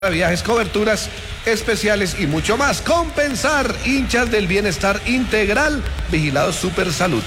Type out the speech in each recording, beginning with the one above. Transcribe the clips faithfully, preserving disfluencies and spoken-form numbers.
Viajes, coberturas especiales y mucho más. Compensar, hinchas del bienestar integral, vigilados Super Salud.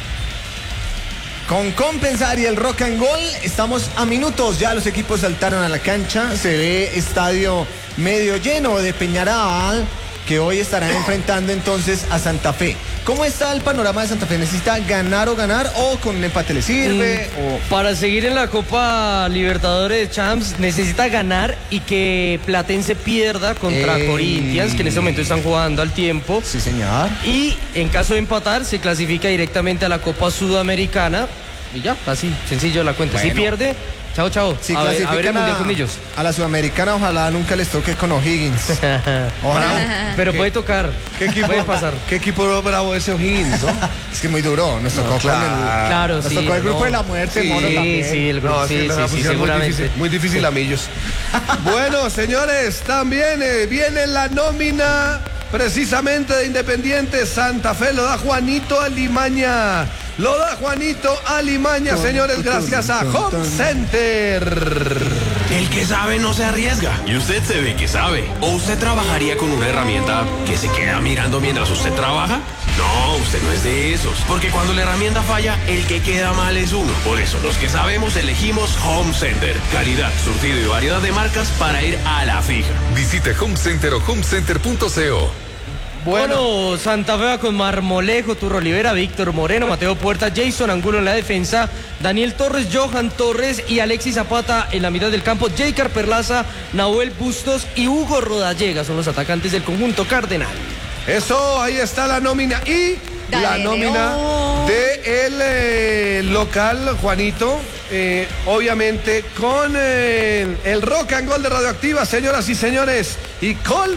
Con Compensar y el Rock and Roll estamos a minutos, ya los equipos saltaron a la cancha, se ve estadio medio lleno de Peñarol, que hoy estarán enfrentando entonces a Santa Fe. ¿Cómo está el panorama de Santa Fe? ¿Necesita ganar o ganar o con un empate le sirve? Mm, o... Para seguir en la Copa Libertadores Champs necesita ganar y que Platense pierda contra Ey. Corinthians, que en este momento están jugando al tiempo. Sí, señor. Y en caso de empatar se clasifica directamente a la Copa Sudamericana. Y ya, así, sencillo la cuenta. Bueno. Si pierde, chao, chao. Si a, ver, a ver el clasifican mundial a, con ellos. a la Sudamericana, ojalá nunca les toque con O'Higgins. Ojalá. Pero puede tocar. ¿Qué equipo, puede pasar. ¿Qué equipo bravo ese O'Higgins, no? Es que muy duro, nos tocó No, con claro. el, Claro, nos sí, tocó el grupo no. de la muerte, Sí, mono Sí, también. sí, el grupo, No, sí, sí, la sí, sí, pusieron muy seguramente. difícil, muy difícil a millos. Bueno, señores, también eh, viene la nómina precisamente de Independiente Santa Fe. Lo da Juanito Alimaña. Lo da Juanito Alimaña, señores, gracias a Home Center. El que sabe no se arriesga. Y usted se ve que sabe. ¿O usted trabajaría con una herramienta que se queda mirando mientras usted trabaja? No, usted no es de esos. Porque cuando la herramienta falla, el que queda mal es uno. Por eso, los que sabemos elegimos Home Center. Calidad, surtido y variedad de marcas para ir a la fija. Visite Home Center o homecenter punto co. Bueno, Santa Fe va con Marmolejo, Turro Olivera, Víctor Moreno, Mateo Puerta, Jason Angulo en la defensa, Daniel Torres, Johan Torres y Alexis Zapata en la mitad del campo, Jaycar Perlaza, Nahuel Bustos y Hugo Rodallega son los atacantes del conjunto cardenal. Eso, ahí está la nómina y Dale, la nómina León. de el eh, local, Juanito, eh, obviamente con eh, el Rock and Roll de Radioactiva, señoras y señores, y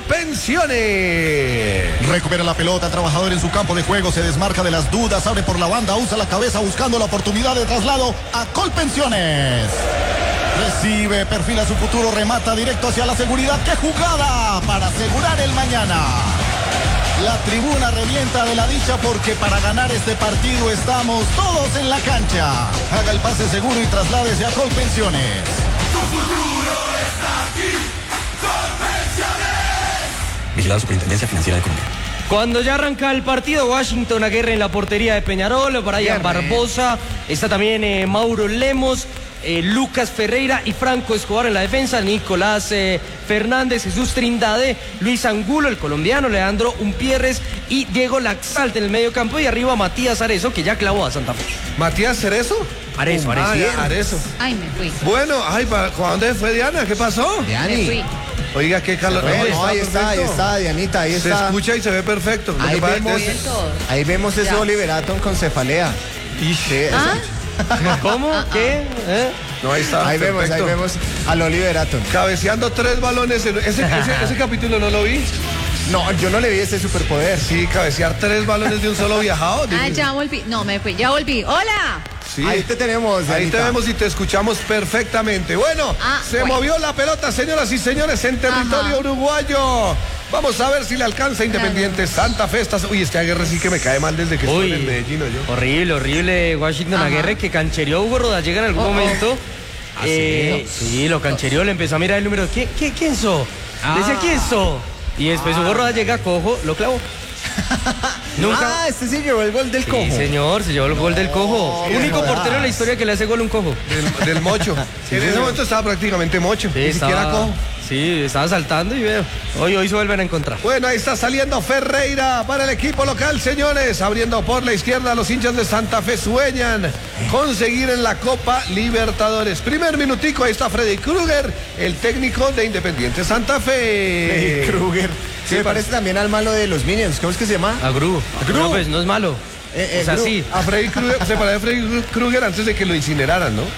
Colpensiones. Recupera la pelota, trabajador en su campo de juego, se desmarca de las dudas, abre por la banda, usa la cabeza buscando la oportunidad de traslado a Colpensiones. Recibe, perfila su futuro, remata directo hacia la seguridad. ¡Qué jugada para asegurar el mañana! La tribuna revienta de la dicha porque para ganar este partido estamos todos en la cancha. Haga el pase seguro y trasládese a Colpensiones. Tu futuro está aquí. Colpensiones. Vigilado Superintendencia Financiera de Colombia. Cuando ya arranca el partido, Washington Aguirre en la portería de Peñarol, Brian Barbosa, está también eh, Mauro Lemos, eh, Lucas Ferreira y Franco Escobar en la defensa, Nicolás eh, Fernández, Jesús Trindade, Luis Angulo, el colombiano, Leandro Umpierres y Diego Laxalte en el medio campo y arriba Matías Arezo, que ya clavó a Santa Fe. ¿Matías Cerezo? Arezo, Arezo. Ah, ya, Arezo. Ay, me fui. Bueno, ay, ¿para dónde fue Diana? ¿Qué pasó? Me Diani. fui. Oiga, qué calor. No, Ay, no, ahí está, ahí perfecto. está, Dianita, ahí Se está. escucha y se ve perfecto. Lo Ahí que pasa vemos, es- Todos. ahí vemos ese Ya. Oliveraton con cefalea. Sí, ¿Ah? ¿Cómo? ¿Qué? ¿Eh? No, ahí está. ahí vemos, ahí perfecto. vemos al Oliveraton. Cabeceando tres balones. en- Ese, ese, ese capítulo no lo vi. No, yo no le vi ese superpoder. Sí, cabecear tres balones de un solo viajado. Ah, ya volví. No, me fui. Ya volví. ¡Hola! Sí. Ahí te tenemos, Ahí Dianita. te vemos y te escuchamos perfectamente. Bueno, Ah, se bueno. movió la pelota, señoras y señores, en territorio Ajá. uruguayo. Vamos a ver si le alcanza Independiente Santa Fe. Estas- Uy, este Aguirre sí que me cae mal desde que estoy Uy, en Medellín, yo. horrible, horrible Washington Ajá. Aguirre que canchereó a Hugo Rodallega en algún Oh, oh. momento. Eh, sí, lo canchereó, le empezó a mirar el número. ¿Quién, quién, quién so? Decía, ¿quién so? Y después Hugo Rodallega cojo, lo clavó. Nunca. Ah, este sí llevó el gol del cojo. Sí, señor, se llevó el gol del cojo. Sí, Único verdad. portero en la historia que le hace gol a un cojo. Del, del mocho. en ese momento estaba prácticamente mocho. Sí, ni siquiera estaba, cojo. sí, estaba saltando y veo. Hoy, hoy se vuelven a encontrar. Bueno, ahí está saliendo Ferreira para el equipo local, señores. Abriendo por la izquierda, los hinchas de Santa Fe sueñan conseguir en la Copa Libertadores. Primer minutico, ahí está Freddy Krueger, el técnico de Independiente Santa Fe. Freddy Krueger. Sí, Se parece también al malo de los Minions. ¿Cómo es que se llama? A Gru. Gru. No, pues no es malo. Eh, eh, o sea, Gru. sí. A Freddy Krueger, se parece a Freddy Krueger antes de que lo incineraran, ¿no?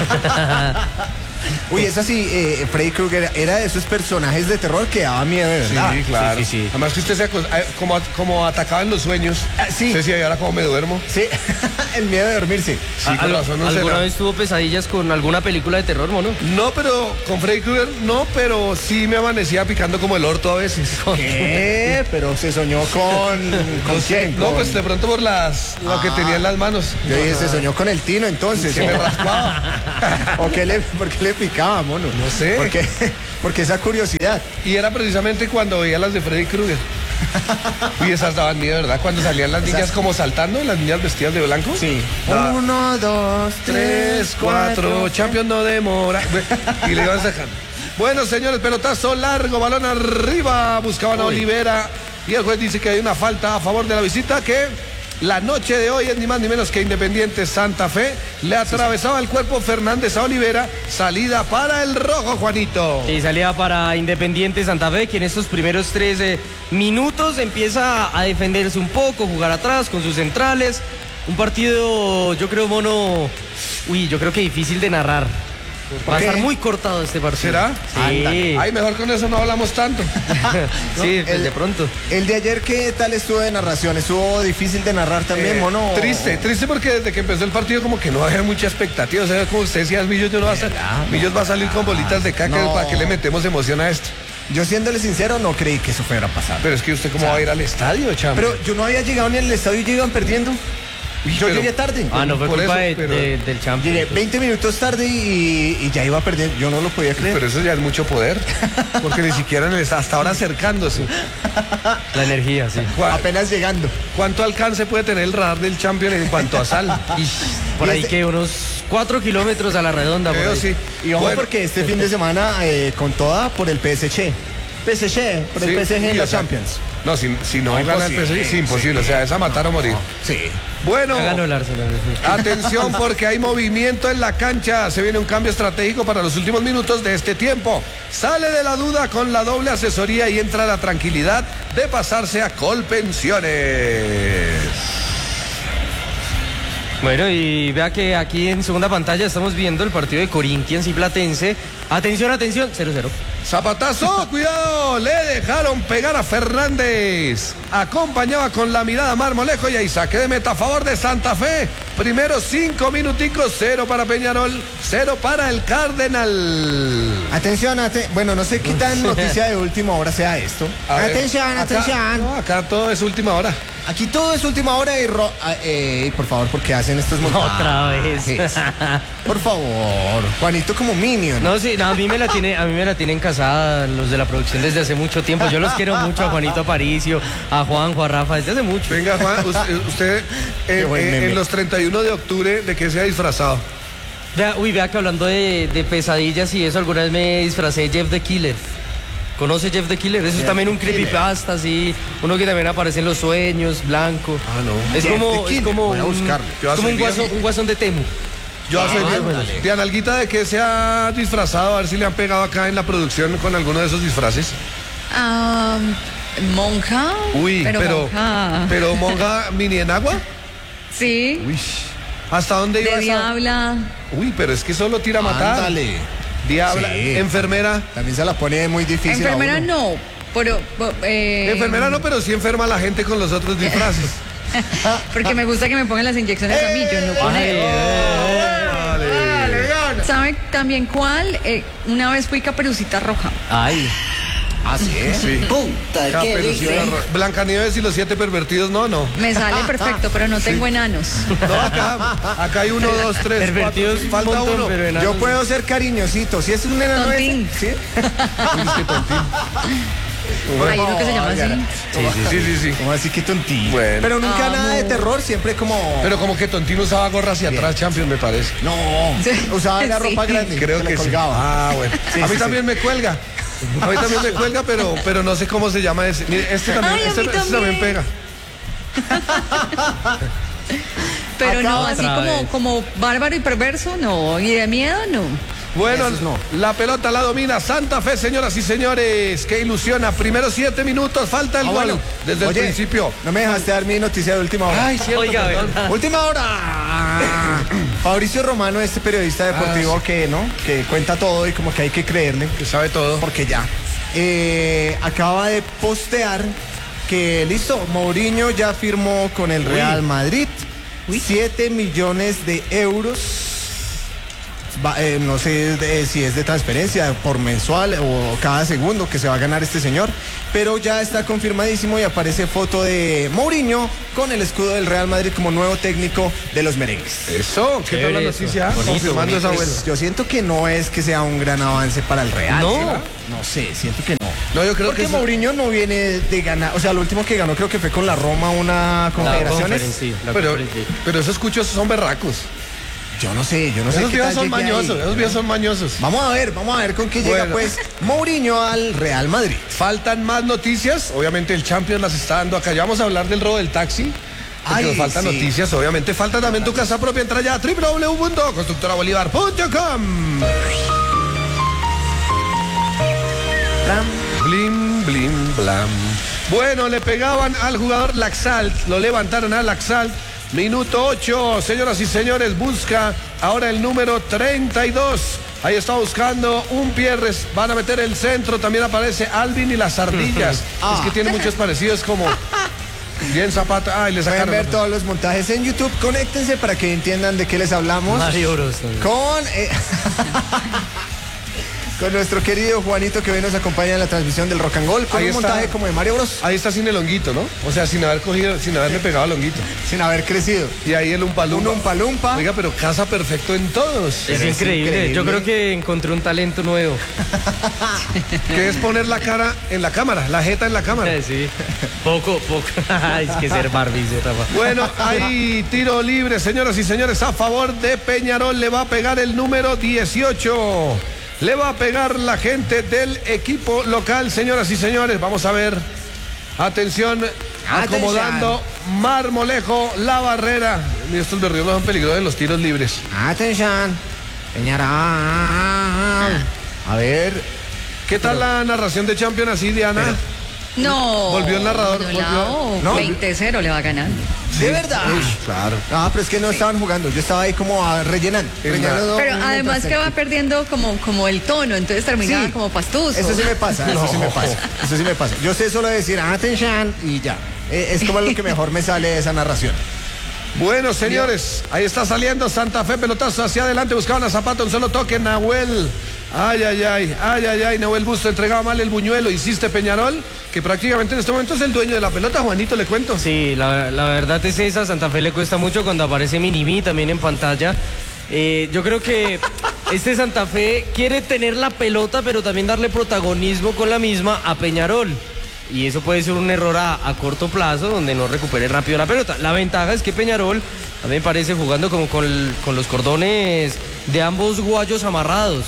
Uy, es así, eh, Freddy Krueger era de esos personajes de terror que daba miedo, de verdad. Sí, claro. Sí, sí, sí. Además que usted se acos- eh, como, como atacaba en los sueños. Ah, sí. Usted decía, ¿y ahora cómo me duermo? Sí, el miedo de dormirse. Sí, con Al- razón, no ¿Alguna será. vez tuvo pesadillas con alguna película de terror, mono? No, pero con Freddy Krueger no, pero sí me amanecía picando como el orto a veces. ¿Qué? Pero se soñó con... ¿Con quién? No, Con- pues de pronto por las lo que tenía en las manos. Yo dije, se soñó con el Tino entonces. Que me raspaba. ¿O qué le, por qué le picaba, mono? No sé. Porque, porque esa curiosidad. Y era precisamente cuando veía las de Freddy Krueger. Y esas daban miedo, ¿verdad? Cuando salían las niñas como saltando, las niñas vestidas de blanco. Sí. Da- Uno, dos, Tres, cuatro, Champions no demora. Y le iban sacando. Bueno, señores, pelotazo largo, balón arriba. Buscaban a Olivera. Y el juez dice que hay una falta a favor de la visita que la noche de hoy es ni más ni menos que Independiente Santa Fe. Le atravesaba el cuerpo Fernández a Olivera. Salida para el rojo, Juanito. Y salida para Independiente Santa Fe, que en estos primeros tres eh, minutos empieza a defenderse un poco, jugar atrás con sus centrales. Un partido, yo creo, mono, uy, yo creo que difícil de narrar. Va a qué? estar muy cortado este partido. ¿Será? Sí. Ay, mejor con eso no hablamos tanto. Sí, el- de pronto. El de ayer, ¿qué tal estuvo de narración? ¿Estuvo difícil de narrar también, Eh, mono? Triste, triste porque desde que empezó el partido como que no había mucha expectativa. O sea, como usted decía, Millos, yo no va a sal- Millos va a salir con bolitas de caca. No. ¿Para qué le metemos emoción a esto? Yo, siéndole sincero, no creí que eso fuera a pasar. Pero es que usted cómo va a ir al estadio, chamo. Pero yo no había llegado ni al estadio y ya iban perdiendo. Yo pero- llegué tarde. Ah, no, fue Por culpa eso, de- pero- de- del Champions. Llegué veinte minutos tarde y, y ya iba perdiendo. Yo no lo podía creer. Pero eso ya es mucho poder. Porque ni siquiera en el- hasta ahora acercándose. La energía, sí. ¿Cuá- Apenas llegando. ¿Cuánto alcance puede tener el radar del Champions en cuanto a sal? Y por Y ahí este- que unos cuatro kilómetros a la redonda. por Creo ahí. sí. Y ojo, Bueno, porque este fin de semana eh, con toda por el P S G. P S G, por el sí, P S G en sí, la o sea, Champions. No, si, si no, No, gana el P S G, imposible, sí, imposible. O sea, es a matar o morir. Sí. Bueno. Ya ganó el Arsenal. sí. Atención porque hay movimiento en la cancha. Se viene un cambio estratégico para los últimos minutos de este tiempo. Sale de la duda con la doble asesoría y entra la tranquilidad de pasarse a Colpensiones. Bueno, y vea que aquí en segunda pantalla estamos viendo el partido de Corinthians y Platense. Atención, atención, cero cero. Zapatazo, cuidado, le dejaron pegar a Fernández. Acompañaba con la mirada Marmolejo y ahí saque de meta a favor de Santa Fe. Primero cinco minuticos, cero para Peñarol, cero para el Cardenal. Atención, ate- bueno, no sé qué tan noticia de última hora sea esto. A ver, Atención, acá- atención. no, acá todo es última hora. Aquí todo es última hora y ro- ah, eh, por favor, porque hacen estos montajes. Otra vez. Por favor, Juanito como Minion. No, sí, no, a mí me la tiene, a mí me la tienen casada los de la producción desde hace mucho tiempo. Yo los quiero mucho, a Juanito Aparicio, a Juanjo, a Rafa, desde hace mucho. Venga, Juan, usted, usted Qué eh, buen eh, meme. en los treinta y uno de octubre, ¿de qué se ha disfrazado? Vea, uy, vea que hablando de, de pesadillas y eso, alguna vez me disfracé de Jeff the Killer. ¿Conoce Jeff the Killer? Eso es también un creepypasta, así. Uno que también aparece en los sueños, blanco. Ah, no. Es Jeff como, the es Killer, como voy a un, buscarlo. Yo es como hace un días- guasón, un guasón de Temu. Yo hace Ah, días, ándale. de Analguita, ¿de qué se ha disfrazado? A ver si le han pegado acá en la producción con alguno de esos disfraces. Ah, monja. Uy, pero, pero, monja. monja mini en agua. Sí. Uy, ¿hasta dónde iba De esa? diabla. Uy, pero es que solo tira a matar. Ándale. Diabla, Sí. enfermera. También se la pone muy difícil. a Enfermera uno. no. Pero. eh, Enfermera no, pero sí enferma a la gente con los otros disfraces. Porque me gusta que me pongan las inyecciones a mí, yo no poner. ¿Sabe también cuál? Eh, una vez fui Caperucita Roja. Ay. Ah, sí. Sí. Caperucita Roja. Blancanieves y los siete pervertidos, no, no. Me sale perfecto, pero no tengo enanos. No, acá, acá hay uno, dos, tres, Pervertidos cuatro. Falta un montón, uno. pero enanos. Yo puedo ser cariñosito. Si es un enano Tontín. ese, ¿sí? Uy, es que tontín. Hay uno que se llama así. Sí, sí, sí. Como así que tontín. Bueno. Pero nunca Amo. nada de terror, siempre como. Pero como que Tontín usaba gorra hacia atrás, Champions, me parece. No, Sí. usaba la Sí. ropa grande. Creo le que sí. colgaba. Ah, bueno. Sí, a mí sí, también me cuelga. A mí también me cuelga, pero, pero no sé cómo se llama ese. Mire, este también, Ay, a este, mí este también también. pega. Pero no, Acá así otra como, vez. como bárbaro y perverso, no. Y de miedo, no. Bueno, Esos no. la pelota la domina Santa Fe, señoras y señores. Qué ilusiona. Primeros siete minutos, falta el Ah, gol bueno. desde Oye, el principio. No me dejaste dar mi noticia de última hora. Ay, cierto, Oiga, perdón. ¿verdad? Última hora. Fabricio Romano, este periodista deportivo que, ¿no? Que cuenta todo y como que hay que creerle. Que sabe todo. Porque ya. Eh, acaba de postear que listo, Mourinho ya firmó con el Real Madrid. siete millones de euros va, eh, no sé de, si es de transferencia por mensual o cada segundo que se va a ganar este señor, pero ya está confirmadísimo y aparece foto de Mourinho con el escudo del Real Madrid como nuevo técnico de los merengues. Eso, ¿qué tal la noticia? Bonito, Confirmando bonito. esa buena. Pues yo siento que no es que sea un gran avance para el Real. No. ¿sí? No sé, siento que no. No, yo creo Porque que eso- Mourinho no viene de ganar, o sea, lo último que ganó creo que fue con la Roma una La confederaciones. Conference, sí, la pero, Conference League. pero esos cuchos son berracos. Yo no sé, yo no sé Esos qué videos tal son llegue ahí. mañosos, esos videos son mañosos. Vamos a ver, vamos a ver con qué llega Bueno. pues Mourinho al Real Madrid. Faltan más noticias, obviamente el Champions las está dando acá. Ya vamos a hablar del robo del taxi. Porque Ay, nos faltan sí. noticias, obviamente. Falta también tu casa propia. Entra ya a doble u doble u doble u punto constructora bolívar punto com. Blim, blim, blam. Bueno, le pegaban al jugador Laxalt, lo levantaron a Laxalt. Minuto ocho, señoras y señores, busca ahora el número treinta y dos. Ahí está buscando un Pierres, van a meter el centro, también aparece Alvin y las ardillas. Ah. Es que tiene muchos parecidos como bien Zapata. Ay, le Pueden sacaron. ver todos los montajes en YouTube. Conéctense para que entiendan de qué les hablamos. Mario Bros. también. Con, eh, con nuestro querido Juanito que hoy nos acompaña en la transmisión del Rock and Roll. Con Ahí un está. montaje como de Mario Bros. Ahí está sin el honguito, ¿no? O sea, sin haber cogido, sin haberle pegado al honguito. Sin haber crecido. Y ahí el umpalumpa. Un umpalumpa. Oiga, pero casa perfecto en todos. Es Pero es increíble. increíble. Yo creo que encontré un talento nuevo. Que es poner la cara en la cámara, la jeta en la cámara. Sí. Poco, poco. Es que ser Barbie, se Rafa. Bueno, hay tiro libre, señoras y señores, a favor de Peñarol. Le va a pegar el número dieciocho. Le va a pegar la gente del equipo local, señoras y señores. Vamos a ver. Atención, acomodando Marmolejo la barrera. Mira, estos berriolos son peligrosos en los tiros libres. Atención. Peñarol. A ver. ¿Qué tal la narración de Champions así, Diana? No. Volvió el narrador, No, volvió. ¿No? veinte cero le va ganando. De verdad. Claro. Ah, pero es que no estaban jugando. Yo estaba ahí como ah, rellenando. En rellenando Pero un además que va perfecto. perdiendo como, como el tono, entonces terminaba Sí. como pastuso. Eso sí me pasa, eso No. sí me pasa, eso sí me pasa. Yo sé solo decir atención y ya. Eh, Es como lo que mejor me sale de esa narración. Bueno, señores, ahí está saliendo Santa Fe, pelotazo hacia adelante, buscaban a Zapata, un solo toque, Nahuel. Ay, ay, ay, ay, ay, ay, Nahuel Busto entregaba mal el buñuelo, hiciste Peñarol, que prácticamente en este momento es el dueño de la pelota, Juanito, le cuento. Sí, la, la verdad es esa. Santa Fe le cuesta mucho cuando aparece Minimi también en pantalla. Eh, yo creo que este Santa Fe quiere tener la pelota, pero también darle protagonismo con la misma a Peñarol. Y eso puede ser un error a, a corto plazo, donde no recupere rápido la pelota. La ventaja es que Peñarol también parece jugando como con, el- con los cordones de ambos guayos amarrados.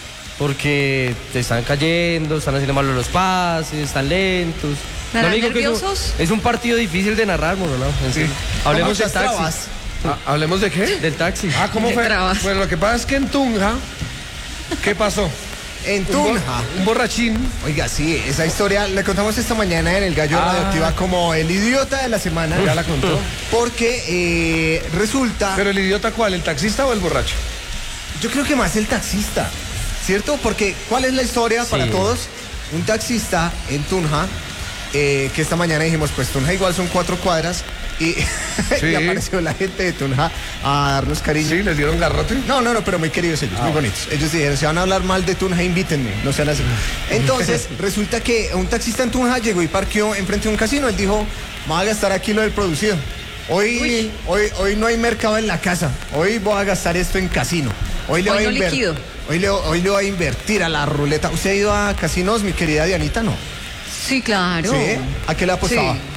Porque te están cayendo, están haciendo mal los pases, están lentos. ¿Estarán digo que es un- nerviosos? Es un partido difícil de narrar, Moro, ¿no? En serio. Hablemos del Muchas taxi. trabas. Ah, ¿hablemos de qué? Del taxi. Ah, ¿cómo Qué fue? trabas. Bueno, lo que pasa es que en Tunja, ¿qué pasó? En Un, bo- Tunja. un borrachín. Oiga, sí, esa historia la contamos esta mañana en el Gallo Ah. Radioactiva como el idiota de la semana. Ya la contó. Porque eh, resulta, Pero el idiota, ¿cuál? ¿El taxista o el borracho? yo creo que más el taxista, ¿cierto? Porque ¿cuál es la historia Sí. para todos? Un taxista en Tunja, eh, que esta mañana dijimos, pues Tunja igual son cuatro cuadras, y, Sí. y apareció la gente de Tunja a darnos cariño. Sí, les dieron garrote. No, no, no, pero muy queridos ellos, muy bonitos. Ellos dijeron, si van a hablar mal de Tunja, invítenme, no sean así. Entonces, resulta que un taxista en Tunja llegó y parqueó enfrente de un casino. Él dijo, voy a gastar aquí lo del producido. Hoy, hoy, hoy no hay mercado en la casa. Hoy voy a gastar esto en casino. Hoy le Hoy voy a no inver- liquido. Hoy le, hoy le voy a invertir a la ruleta. ¿Usted ha ido a casinos, mi querida Dianita? No. Sí, claro. ¿Sí? ¿A qué le apostaba? Sí.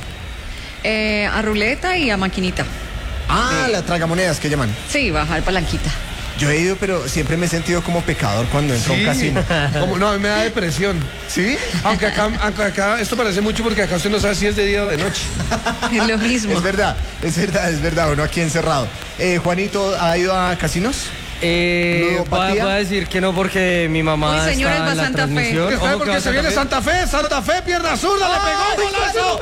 Eh, a ruleta y a maquinita. Ah, la tragamonedas que llaman. Sí, bajar palanquita. Yo he ido, pero siempre me he sentido como pecador cuando entro a un casino. Como, no, a mí me da depresión. ¿Sí? Aunque acá, aunque acá, esto parece mucho porque acá usted no sabe si es de día o de noche. Es lo mismo. Es verdad, es verdad, es verdad, uno aquí encerrado. Eh, Juanito, ¿ha ido a casinos? Eh, va, ¿Ludopatía? va a decir que no porque mi mamá Uy, señores, está va en la Santa Fe. transmisión. ¿Qué sabe? Ojo que Porque va se viene Santa Fe, Santa Fe, pierna zurda, le pegó, golazo.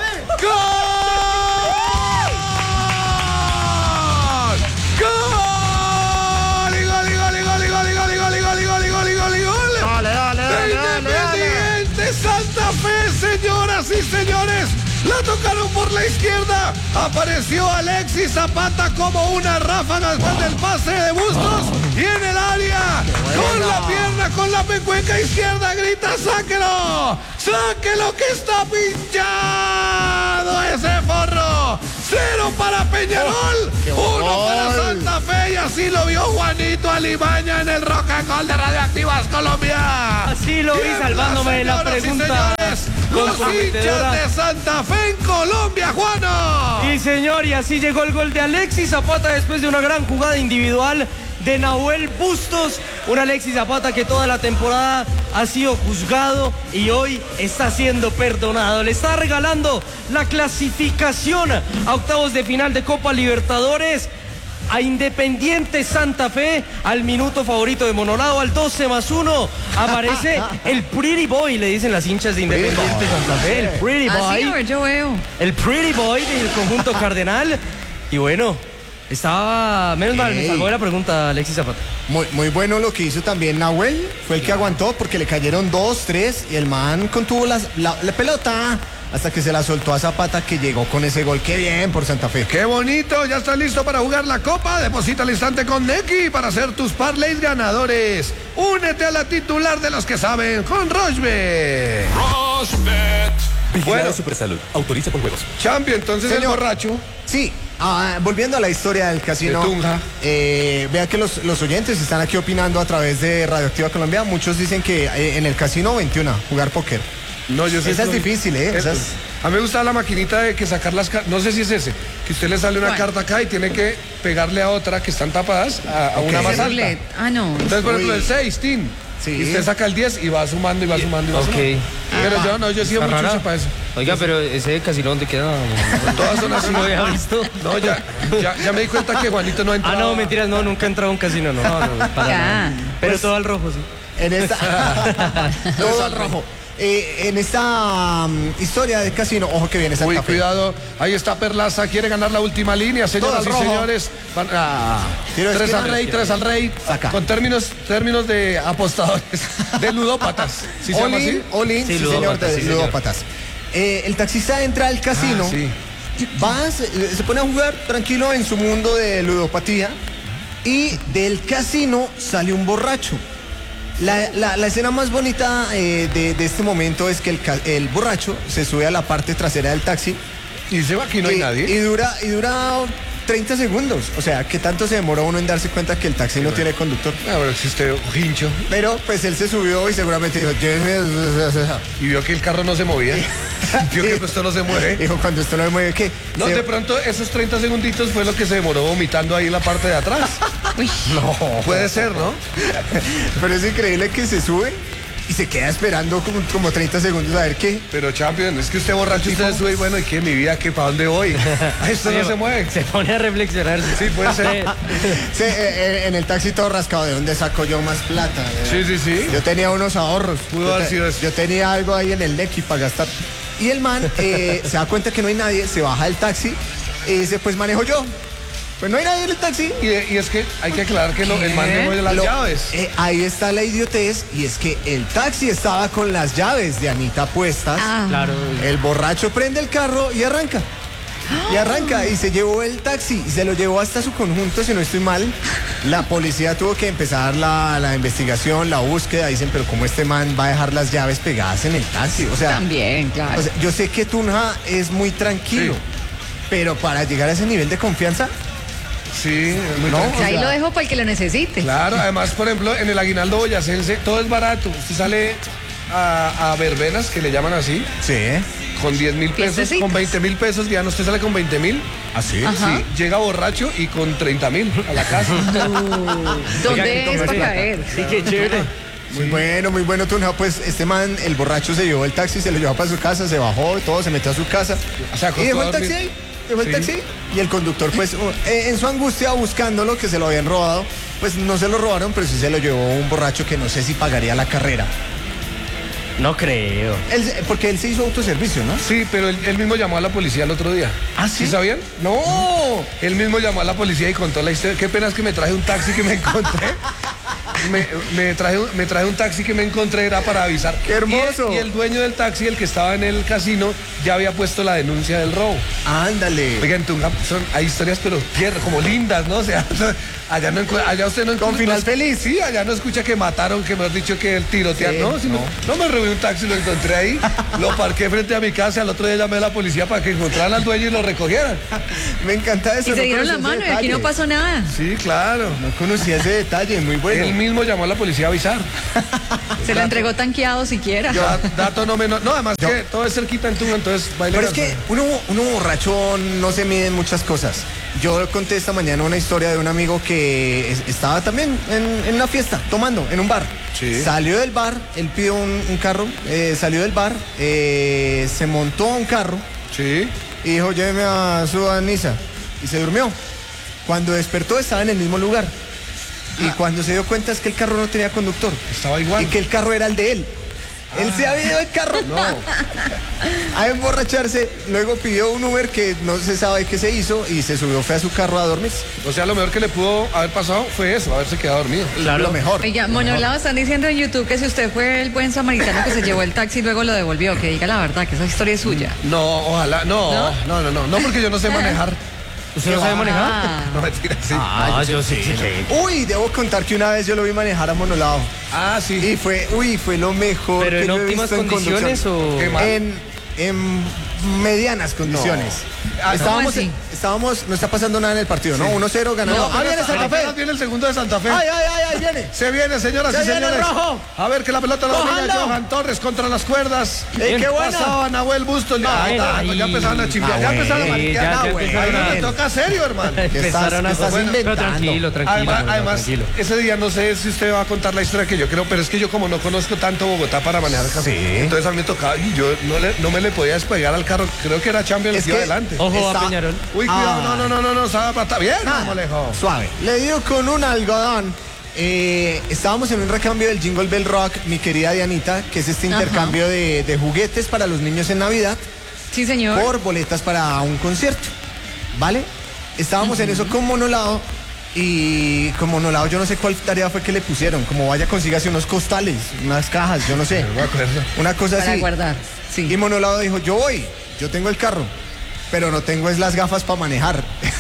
¡Gol! ¡Gol! ¡Y gol, y gol, y gol, y gol, y gol, y gol, y gol, y gol, y gol, y gol, y gol! Dale, dale, De Independiente Santa Fe, señoras y señores. La tocaron por la izquierda. Apareció Alexis Zapata como una ráfaga después del pase de Bustos. Y en el área, con la pierna, con la pecueca izquierda, grita: ¡sáquelo! ¡Sáquelo que está pinchado ese forro! Cero para Peñarol, uno para Santa Fe, y así lo vio Juanito Alimaña en el Rock and Roll de Radioactivas Colombia. Así lo vi, salvándome de la pregunta. Los hinchas de Santa Fe en Colombia, Juano. Y señor, y así llegó el gol de Alexis Zapata después de una gran jugada individual de Nahuel Bustos. Un Alexis Zapata que toda la temporada ha sido juzgado y hoy está siendo perdonado. Le está regalando la clasificación a octavos de final de Copa Libertadores a Independiente Santa Fe, al minuto favorito de Monolado, al doce más uno. Aparece el Pretty Boy, le dicen las hinchas de Independiente Santa Fe. El Pretty Boy. Así, a ver, yo veo. El Pretty Boy del conjunto cardenal. Y bueno, estaba... Menos mal, me salvó de la pregunta Alexis Zapata. Muy, muy bueno lo que hizo también Nahuel. Fue el que aguantó porque le cayeron dos, tres y el man contuvo las, la, la pelota hasta que se la soltó a Zapata, que llegó con ese gol. Qué bien por Santa Fe. ¡Qué bonito! Ya está listo para jugar la Copa. Deposita al instante con Nequi para hacer tus parlays ganadores. Únete a la titular de los que saben con Rochbet. Rochbet. Bueno, Supersalud. Autoriza con juegos. Champion, entonces el Señor. borracho. Sí, ah, volviendo a la historia del casino. De Tunja. Eh, vea que los, los oyentes están aquí opinando a través de Radioactiva Colombia. Muchos dicen que eh, en el casino veintiuno, jugar póker. No, yo sé. Esa es difícil, ¿eh? Esa es- A mí me gusta la maquinita de que sacar las cartas. No sé si es ese. Que usted le sale una ¿Cuál? carta acá y tiene que pegarle a otra que están tapadas a, a una más Ese alta. roulette. Ah, no. Entonces, por ejemplo, Uy. el seis, Tin. Sí. Y usted saca el diez y va sumando y va sumando y va Ok. sumando. Pero yo no, yo he sido ¿Está muy rara? chucho para eso. Oiga, pero ese casino donde queda. Todas son así. No lo había visto. No, ya, ya, ya me di cuenta que Juanito no ha Ah, entrado. no, mentiras, no, nunca he entrado a un casino, no. no, no, para Ya. nada. Pero Pues- todo al rojo, sí. En esta. Todo al rojo. Eh, en esta um, historia del casino, ojo que viene Santa Uy, Fe. cuidado. Ahí está Perlaza, quiere ganar la última línea, señoras Todo y al rojo. señores. Van a... Tiro de Tres esquina. al rey, tres al rey. Saca. Con términos, términos de apostadores, de ludópatas. ¿Sí se llama así? All-in, all-in, Sí, sí, señor, ludópatas, de sí, señor. ludópatas. Eh, el taxista entra al casino, Ah, sí. va, se, se pone a jugar tranquilo en su mundo de ludopatía y del casino sale un borracho. La, la- la escena más bonita eh, de, de este momento es que el, ca- el borracho se sube a la parte trasera del taxi Y se va, aquí no hay y, nadie. y dura, y dura treinta segundos. O sea, ¿qué tanto se demoró uno en darse cuenta que el taxi no tiene conductor? A ver si usted hincho. Pero pues él se subió y seguramente dijo, Y vio que el carro no se movía. Vio que esto no se mueve. dijo, cuando esto no me mueve, ¿qué? No, Se- de pronto esos treinta segunditos fue lo que se demoró vomitando ahí en la parte de atrás. Uy, Puede ser, ¿no? Pero es increíble que se sube y se queda esperando como, como treinta segundos a ver qué. Pero Champion, es que usted borracho, usted sube y bueno, ¿y qué? Mi vida, ¿qué? ¿Para dónde voy? Ay, esto no se mueve. Se pone a reflexionar. Sí, puede ser. Eh, Sí, eh, eh, en el taxi todo rascado, ¿de dónde saco yo más plata? Sí, sí, sí. Yo tenía unos ahorros. Pudo yo, haber te- sido eso. yo tenía algo ahí en el Nequi para gastar. Y el man eh, se da cuenta que no hay nadie, se baja del taxi y dice, pues manejo yo. Pues no hay nadie en el taxi. Y, y es que hay que aclarar que lo- el man ¿Qué? no mueve las Lo- llaves. eh, ahí está la idiotez y es que el taxi estaba con las llaves de Anita puestas. ah, Claro. El borracho prende el carro y arranca. Y arranca y se llevó el taxi y se lo llevó hasta su conjunto, si no estoy mal. La policía tuvo que empezar la, la investigación, la búsqueda. Dicen, pero ¿cómo este man va a dejar las llaves pegadas en el taxi? O sea, también, claro. o sea, yo sé que Tunja es muy tranquilo, Sí. pero para llegar a ese nivel de confianza, Sí, es muy No, tranquilo. Que ahí o sea- lo dejo para el que lo necesite. Claro, además, por ejemplo, en el aguinaldo boyacense todo es barato. Usted sale a, a verbenas, que le llaman así, sí, ¿eh? con diez mil pesos, Fiestecitas. con veinte mil pesos, ya no, usted sale con veinte mil. ¿Así? Ajá. Sí, llega borracho y con treinta mil a la casa. ¿Dónde es para caer? Sí, qué chévere. Muy bueno, muy bueno, Tunja. Pues este man, el borracho, se llevó el taxi, se lo llevó para su casa, se bajó, todo, se metió a su casa. O sea, acostó y dejó a el taxi dormir. ahí, dejó el Sí. taxi. Y el conductor, pues, uh, eh, en su angustia buscándolo, que se lo habían robado, pues no se lo robaron, pero sí se lo llevó un borracho que no sé si pagaría la carrera. No creo. Él- porque él se hizo autoservicio, ¿no? Sí, pero él, él mismo llamó a la policía el otro día. ¿Ah, sí? sabían? No, él mismo llamó a la policía y contó la historia. Qué pena es que me traje un taxi que me encontré. me, me, traje, un- me traje un taxi que me encontré, era para avisar. ¡Qué hermoso! Y, y el dueño del taxi, el que estaba en el casino, ya había puesto la denuncia del robo. Ándale. Oiga, en Tunja son, hay historias pero tierras, como lindas, ¿no? O sea, allá, no, encu- allá usted no Con encu- final no- feliz. Sí, allá no escucha que mataron, que mejor dicho que el tirotear, Sí, ¿no? Sino, no. me robé un taxi, lo encontré ahí, lo parqué frente a mi casa, al otro día llamé a la policía para que encontraran al dueño y lo recogieran. Me encanta eso. Y no se dieron la conocía ese mano y aquí no detalle. pasó nada. Sí, claro. No conocía ese detalle, muy bueno. Él mismo llamó a la policía a avisar. Se lo entregó tanqueado siquiera. Da- dato no menor. No, además que todo es cerquita en Tunja, entonces baile. Pero es que uno, uno borracho no se mide en muchas cosas. Yo conté esta mañana una historia de un amigo que es- estaba también en, en una fiesta, tomando, en un bar. Sí. Salió del bar, él pidió un, un carro, eh, salió del bar, eh, se montó a un carro Sí. y dijo, lléveme a su Anisa. Y se durmió. Cuando despertó estaba en el mismo lugar. Y cuando se dio cuenta es que el carro no tenía conductor. Estaba igual. Y que el carro era el de él. Él se había ido el carro. No. A emborracharse, luego pidió un Uber que no se sabe qué se hizo y se subió, fue a su carro a dormir. O sea, lo mejor que le pudo haber pasado fue eso, haberse quedado dormido. Lo mejor. Oiga, Monolado, están diciendo en YouTube que si usted fue el buen samaritano que se llevó el taxi y luego lo devolvió, que diga la verdad, que esa historia es suya. No, ojalá, no, ¿No? no, no, no, no, porque yo no sé manejar. ¿Usted no sabe manejar? Ah, No, mentira, sí. Ah, yo sí. Uy, debo contar que una vez yo lo vi manejar a Monolado. Ah, sí. Y fue, uy, fue lo mejor. ¿Pero que en yo he óptimas visto en condiciones conducción. o...? Qué mal. En, en medianas condiciones. Ah, estábamos, ¿cómo así? estábamos, no está pasando nada en el partido, ¿no? uno cero ganando. No, ah, pero viene hasta- Santa Fe. apenas viene el segundo de Santa Fe. Ay, ay, ay, ay, viene. Se viene, señoras Se y viene señores. rojo. A ver que la pelota la domina Cójanlo. Johan Torres contra las cuerdas. ¡Ey, qué buena! Pasaba Nahuel Bustos. Ah, Ahí está, bueno, pues ya ahí. empezaron a chimbear. Ah, Ya empezaron a bueno. mariquear. Ya, ya Ah, güey. empezaron Ahí no a- le toca serio, hermano. Empezaron a estás bueno, pero inventando. tranquilo, tranquilo. Además, bueno, además, tranquilo. ese día no sé si usted va a contar la historia que yo creo, pero es que yo como no conozco tanto Bogotá para manejar carro, entonces a mí me tocaba y yo no, le- no me le podía despegar al carro, creo que era Champions Es que iba que- adelante. Ojo Está- a Peñarol. Uy, cuidado, Ah. no, no, no, no, no, sabe, está bien, Nada, no, Alejo. Suave. Le dio con un algodón. Eh, estábamos en un recambio del Jingle Bell Rock, mi querida Dianita, que es este Ajá. intercambio de, de juguetes para los niños en Navidad sí, señor. por boletas para un concierto. ¿Vale? Estábamos en eso con Monolado y con Monolado yo no sé cuál tarea fue que le pusieron. Como vaya, consígase unos costales, unas cajas, yo no sé. No me acuerdo. Una cosa Para así. guardar. Sí. Y Monolado dijo, yo voy, yo tengo el carro, pero no tengo es las gafas para manejar.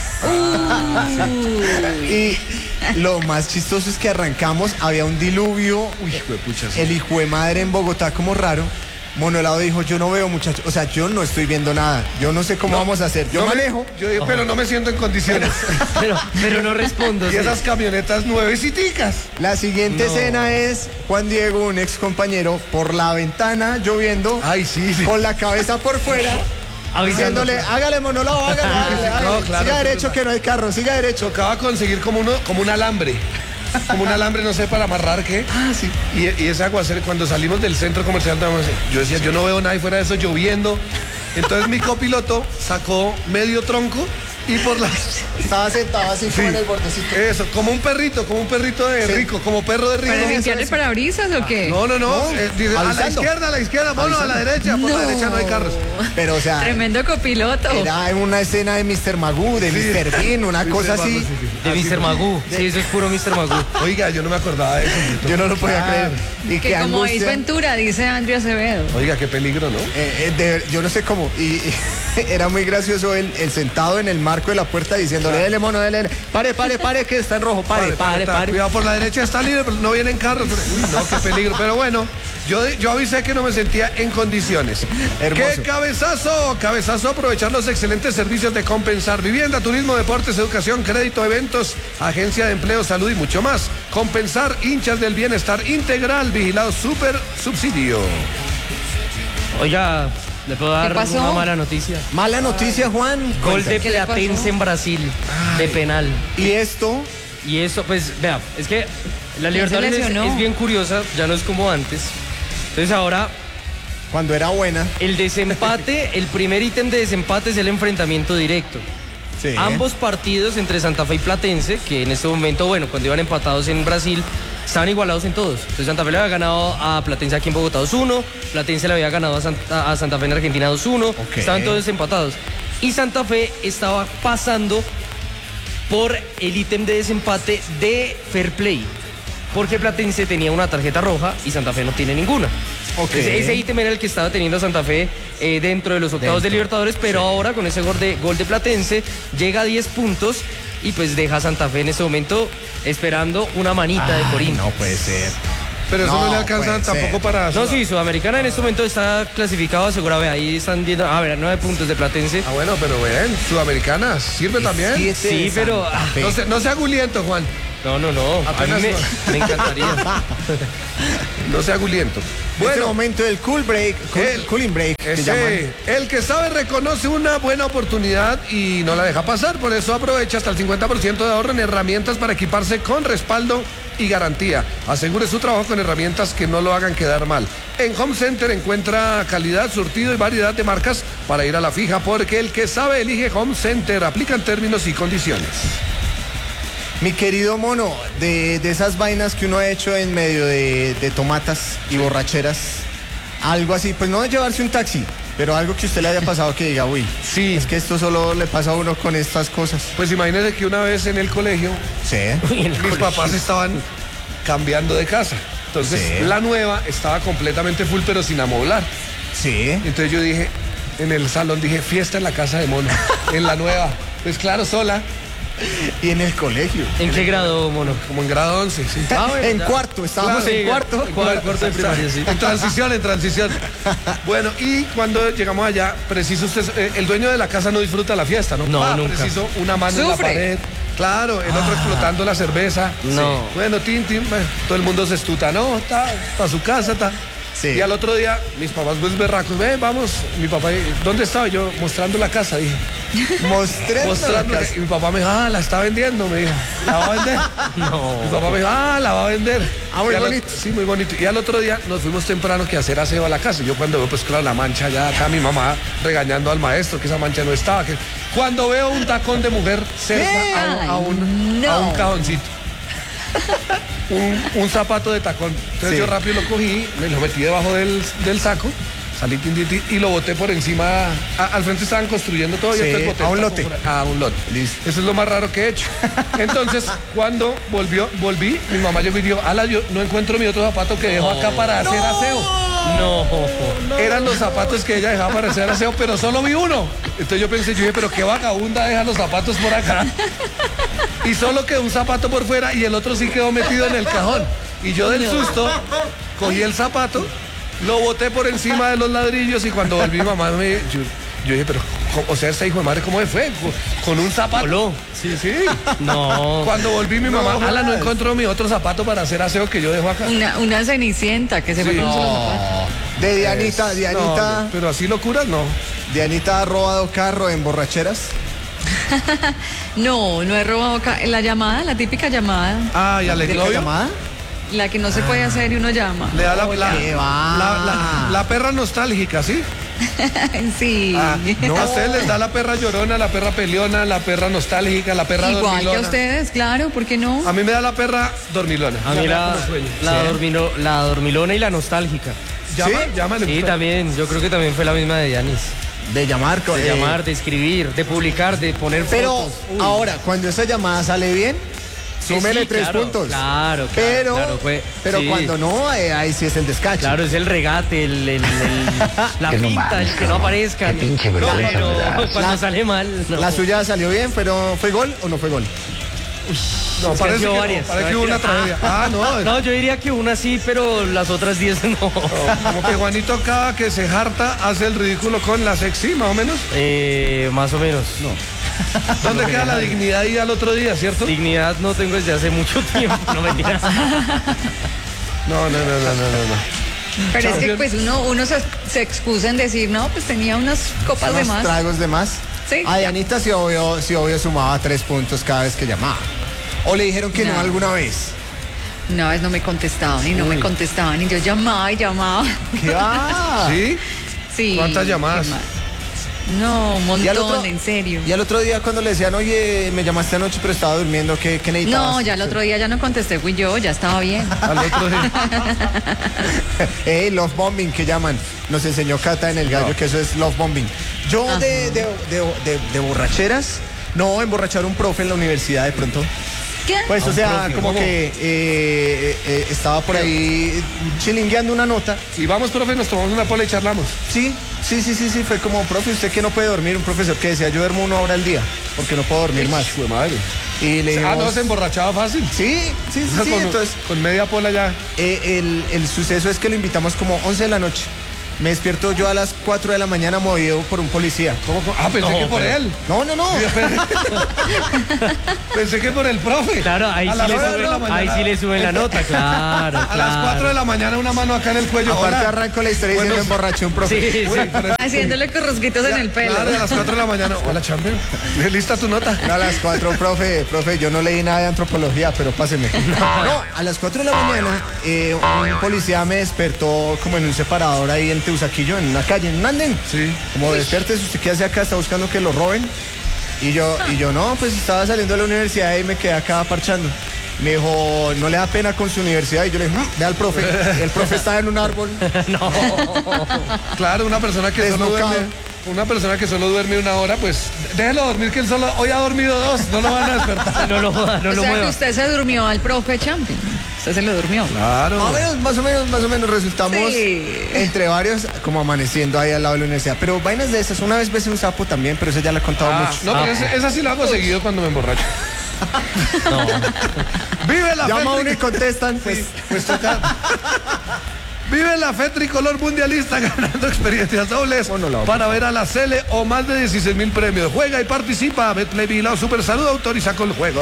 Y lo más chistoso es que arrancamos, había un diluvio, Uy, hijo de pucha, sí. el hijo de madre en Bogotá como raro. Monolado dijo, yo no veo muchachos, o sea, yo no estoy viendo nada, yo no sé cómo vamos a hacer, yo No me- manejo. Yo digo, pero no me siento en condiciones. Pero, pero no respondo. Y sí. esas camionetas nuevecitas. La siguiente No. escena es Juan Diego, un ex compañero, por la ventana lloviendo, Ay, sí, sí. con la cabeza por fuera. Avisando. Diciéndole, hágale Monolado, hágale, hágale, hágale. No, claro, siga sí, derecho claro. que no hay carro, siga derecho. Tocaba conseguir como uno, como un alambre. Como un alambre, no sé, para amarrar qué. Ah, sí. Y, y ese aguacero, cuando salimos del centro comercial, yo decía, yo no veo nada y fuera de eso lloviendo. Entonces mi copiloto sacó medio tronco y por la... Estaba sentado así como Sí. en el bordecito. Eso, como un perrito, como un perrito de Sí. rico, como perro de rico. ¿Para Eso, limpiar el eso. parabrisas o qué? No, no, no. No, eh, dice, a la avisando. izquierda, a la izquierda, mono, a la derecha. Por la No. derecha no hay carros. Pero, o sea, Tremendo copiloto. era una escena de mister Magoo, de Sí. mister Bean, una Sí, cosa sí, así. sí, sí, sí. De Así mister fue. Magoo. Sí, eso es puro mister Magoo. Oiga, yo no me acordaba de eso. Yo no lo podía Ah, creer. Y Que qué como Ace angustia. Ventura, dice Andrea Acevedo. Oiga, qué peligro, ¿no? Eh, eh, de- yo no sé cómo. Y, y era muy gracioso el, el sentado en el marco de la puerta diciéndole, dele mono, dele, dele. Pare, pare, pare, que está en rojo, pare, pare, está, pare. Cuidado, por la derecha está libre, pero no vienen carros. Uy, no, qué peligro. Pero bueno, yo, yo avisé que no me sentía en condiciones. Hermoso. ¡Qué cabezazo! Cabezazo, aprovechar los excelentes servicios de Compensar. Vivienda, turismo, deportes, educación, crédito, eventos, agencia de empleo, salud y mucho más. Compensar, hinchas del bienestar integral, vigilado super subsidio. Oiga, ¿le puedo dar pasó? una mala noticia? Mala noticia, Juan. Gol de ¿Qué le pasó? Platense en Brasil, de penal. Y esto, Y eso, pues, vea, es que la se Libertadores es, lesionó? es bien curiosa, ya no es como antes. Entonces ahora, cuando era buena. el desempate, el primer ítem de desempate es el enfrentamiento directo. Sí. Ambos partidos entre Santa Fe y Platense, que en este momento, bueno, cuando iban empatados en Brasil, estaban igualados en todos. Entonces Santa Fe le había ganado a Platense aquí en Bogotá dos uno, Platense le había ganado a Santa, a Santa Fe en Argentina dos uno, Ok. estaban todos empatados. Y Santa Fe estaba pasando por el ítem de desempate de Fair Play. porque Platense tenía una tarjeta roja y Santa Fe no tiene ninguna. Okay. Entonces, ese ítem era el que estaba teniendo Santa Fe eh, dentro de los octavos Dentro. de Libertadores, pero sí. ahora con ese gol de, gol de Platense llega a diez puntos y pues deja a Santa Fe en ese momento esperando una manita Ay, de Corinthians. no puede ser. Pero eso no, No le alcanza puede tampoco ser. para... No, sí, Sudamericana en este momento está clasificado asegurado. Ahí están viendo, a ver, nueve puntos de Platense. Ah, bueno, pero ven, Sudamericana, ¿sirve también? Siete Sí, de pero- Santa Fe. No, se- no sea guliento, Juan. No, no, no. A Apenas mí no. me, me encantaría. No sea guliento. Bueno, Bueno, momento del cool break, cool, El- cooling break, que llaman. ese, el que sabe reconoce una buena oportunidad y no la deja pasar. Por eso aprovecha hasta el cincuenta por ciento de ahorro en herramientas para equiparse con respaldo y garantía. Asegure su trabajo con herramientas que no lo hagan quedar mal. En Home Center encuentra calidad, surtido y variedad de marcas para ir a la fija, porque el que sabe elige Home Center. Aplican términos y condiciones. Mi querido mono, de, de esas vainas que uno ha hecho en medio de, de tomatas y borracheras, algo así, pues no de llevarse un taxi, pero algo que usted le haya pasado que diga, uy, Sí. es que esto solo le pasa a uno con estas cosas. Pues imagínese que una vez en el colegio Sí. mis papás estaban cambiando de casa. Entonces Sí. la nueva estaba completamente full pero sin amoblar. Sí. Entonces yo dije, en el salón dije, fiesta en la casa de mono, en la nueva. Pues claro, sola, Y en el colegio. ¿En qué grado, mono? como en grado once. Sí. Ah, bueno, en ya. cuarto, estábamos Claro, en sí, cuarto. cuarto, cuarto de primaria, sí. En transición, en transición. Bueno, y cuando llegamos allá, preciso usted, eh, el dueño de la casa no disfruta la fiesta, ¿no? No, Ah, nunca. Preciso una mano en la Sufre. pared. Claro, el otro explotando la cerveza. No. Sí. Bueno, tin, tin, bueno, todo el mundo se estuta, ¿no? Está para su casa, está. Sí. Y al otro día, mis papás pues berracos, ven, vamos. Mi papá, ¿dónde estaba yo? Mostrando la casa, dije. Mostrando. Mostrando la la- casa. y mi papá me dijo, ah, la está vendiendo, me dijo. ¿La va a vender? No. Mi papá me dijo, ah, la va a vender. Ah, muy Y al bonito. otro- sí, muy bonito. Y al otro día nos fuimos temprano que a hacer aseo a la casa. Y yo cuando veo, pues claro, la mancha ya acá, mi mamá regañando al maestro que esa mancha no estaba. Que... Cuando veo un tacón de mujer cerca a, un- a un, Ay, a un no. cajoncito. Un, un zapato de tacón. Entonces Sí. yo rápido lo cogí, me lo metí debajo del, del saco. Salí tin, tin, tin, y lo boté por encima. A- al frente estaban construyendo todo y Sí, entonces boté a el un tacón lote. por ahí. A un lote. Listo. Eso es lo más raro que he hecho. Entonces, cuando volvió, volví, mi mamá llegó y dijo, ala, yo no encuentro mi otro zapato que dejo acá para hacer aseo. No. Eran los zapatos que ella dejaba para hacer aseo, pero solo vi uno. Entonces yo pensé, yo dije, pero qué vagabunda deja los zapatos por acá. Y solo quedó un zapato por fuera y el otro sí quedó metido en el cajón. Y yo del susto cogí el zapato, lo boté por encima de los ladrillos y cuando volví mamá me... Yo, yo dije, pero, ¿cómo? O sea, esta hijo de madre, ¿cómo fue? Con, con un zapato. ¿Voló? Sí, sí. No. Cuando volví mi mamá, ala, no encontró mi otro zapato para hacer aseo que yo dejo acá. Una, una cenicienta que se fue Sí. con un solo zapato. De Dianita, Dianita, No, pero así locuras no. Dianita ha robado carro en borracheras. No, no he robado ca- la llamada, la típica llamada, Ah, y al ¿De la exnovio llamada? la que no se puede hacer y uno llama. le da la, la, ¿qué va? la, la- la perra nostálgica, ¿sí? Sí. Ah, no. A ustedes les da la perra llorona, la perra peleona, la perra nostálgica, la perra Igual que dormilona. a ustedes, claro, ¿por qué no? A mí me da la perra dormilona. A Ya mí me da la, como sueño. la, dormilo- la dormilona y la nostálgica. Llama, ¿Sí? llámale. Sí, también. Yo creo que también fue la misma de Yanis. De llamar. con- De eh, llamar, de escribir, de publicar, de poner Pero fotos. Uy. ahora, cuando esa llamada sale bien, Sí, súmele sí, tres claro, puntos. Claro, claro. Pero, claro, fue- pero sí. cuando no, eh, ahí sí es el descache. Claro, es el regate, el, el- el- la pinta, el que no aparezca. No, pero cuando La- sale mal. No. La suya salió bien, pero ¿fue gol o no fue gol? No, Es que han parece sido que, varias. no, parece que hubo una tragedia. Ah, no. No, yo diría que una sí, pero las otras diez no. Como que Juanito cada que se harta hace el ridículo con la sexy, más o menos. Eh, más o menos. No. ¿Dónde queda la dignidad ahí al otro día, cierto? Dignidad no tengo desde hace mucho tiempo, no mentira. No, no, no, no, no, no. no. Pero es que Champions. pues uno, uno se, se excusa en decir, no, pues tenía unas copas de Unos más. tragos de más. Sí. A Dianita sí obvio, sí obvio sumaba tres puntos cada vez que llamaba. ¿O le dijeron que no, No. alguna vez? Una vez no me contestaban y no me contestaban y yo llamaba y llamaba. ¿Qué va? ¿Sí? Sí. ¿Cuántas llamadas? qué mal. No, un Y al montón, otro- en serio. Y al otro día cuando le decían, oye, me llamaste anoche pero estaba durmiendo, ¿qué, qué necesitabas? No, ya el otro día ya no contesté, fui yo, ya estaba bien. Al otro día. Eh, love bombing que llaman. Nos enseñó Cata en el gallo que eso es love bombing. Yo de, de, de, de- de borracheras, no, emborrachar un profe en la universidad de pronto. ¿Qué? Pues, o sea, profe, como ¿cómo? que eh, eh, estaba por ahí chilingueando una nota. Y vamos, profe, nos tomamos una pola y charlamos. Sí, sí, sí, sí, sí, fue como, profe, usted que no puede dormir, un profesor que decía, yo duermo una hora al día, porque no puedo dormir más. Fue madre. Y le dijimos, Ah, no, se emborrachaba fácil. sí, sí, sí, sí, con, entonces, con media pola ya. eh, el, el suceso es que lo invitamos como once de la noche. Me despierto yo a las cuatro de la mañana movido por un policía. ¿Cómo, cómo? Ah, pensé No, que por pero- él. No, no, no. Pensé que por el profe. Claro, ahí A sí, las le nueve de la suben, mañana. ahí sí le suben la nota, claro, A las cuatro de la mañana una mano acá en el cuello. Aparte Hola. arranco la historia diciendo Buenos- emborraché un profe. Sí, sí. Uy, por eso- Haciéndole corrosquitos en el pelo. Claro, a las cuatro de la mañana. Hola, champion. ¿Lista tu nota? No, a las cuatro, profe, profe, yo no leí nada de antropología, pero páseme. No, a las cuatro de la mañana, eh, un policía me despertó como en un separador ahí en Teusaquillo, en una calle, en un andén. Sí. Como despiértese, ¿usted qué hace acá? ¿Está buscando que lo roben? Y yo, y yo, no, pues estaba saliendo de la universidad y me quedé acá parchando. Me dijo, ¿no le da pena con su universidad? Y yo le dije, "Mm, ve al profe. Y el profe estaba en un árbol. No. Claro, una persona que solo Desnucado. duerme, una persona que solo duerme una hora, pues déjelo dormir que él solo hoy ha dormido dos, no lo van a despertar. No lo joda, no o lo sea que mueva. usted se durmió al profe Champion. Usted se lo durmió. Claro. Más o menos, más o menos, más o menos resultamos Sí. entre varios como amaneciendo ahí al lado de la universidad. Pero vainas de esas, una vez besé un sapo también, pero eso ya la he contado Ah, mucho. no, pero esa, esa sí la hago seguido cuando me emborracho. Vive la Llama fe uno y tri- contestan, pues, pues toca. Vive la fe tricolor mundialista ganando experiencias dobles Bueno, la- para ver a la Cele o más de dieciséis mil premios. Juega y participa. Betplay Bilbao Super Salud autoriza con juegos.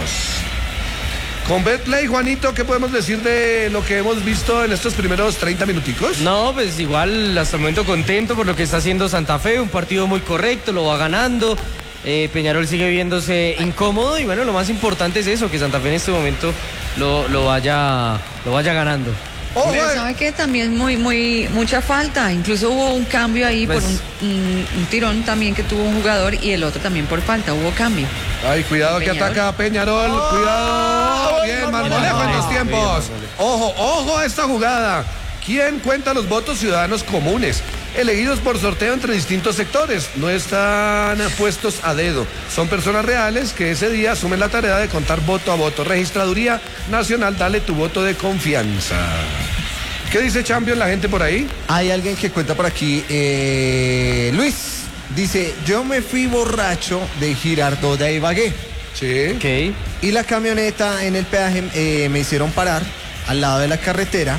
Con Betplay, Juanito, ¿qué podemos decir de lo que hemos visto en estos primeros treinta minuticos? No, pues igual hasta el momento contento por lo que está haciendo Santa Fe, un partido muy correcto, lo va ganando. Eh, Peñarol sigue viéndose incómodo y bueno, lo más importante es eso, que Santa Fe en este momento lo, lo vaya lo vaya ganando. Ojo, Pero eh. sabe que también muy, muy, mucha falta. Incluso hubo un cambio ahí Pues- por un, un- un tirón también que tuvo un jugador y el otro también por falta. Hubo cambio. Ay, cuidado que Peñarol. ataca a Peñarol. Cuidado. Bien, Marmolejo en los tiempos. Ojo, ojo a esta jugada. ¿Quién cuenta los votos ciudadanos comunes? Elegidos por sorteo entre distintos sectores. No están puestos a dedo. Son personas reales que ese día asumen la tarea de contar voto a voto. Registraduría Nacional, dale tu voto de confianza. ¿Qué dice Champion la gente por ahí? hay alguien que cuenta por aquí, eh, Luis, dice, yo me fui borracho de Girardot de Ibagué Sí. Ok. y la camioneta en el peaje eh, me hicieron parar al lado de la carretera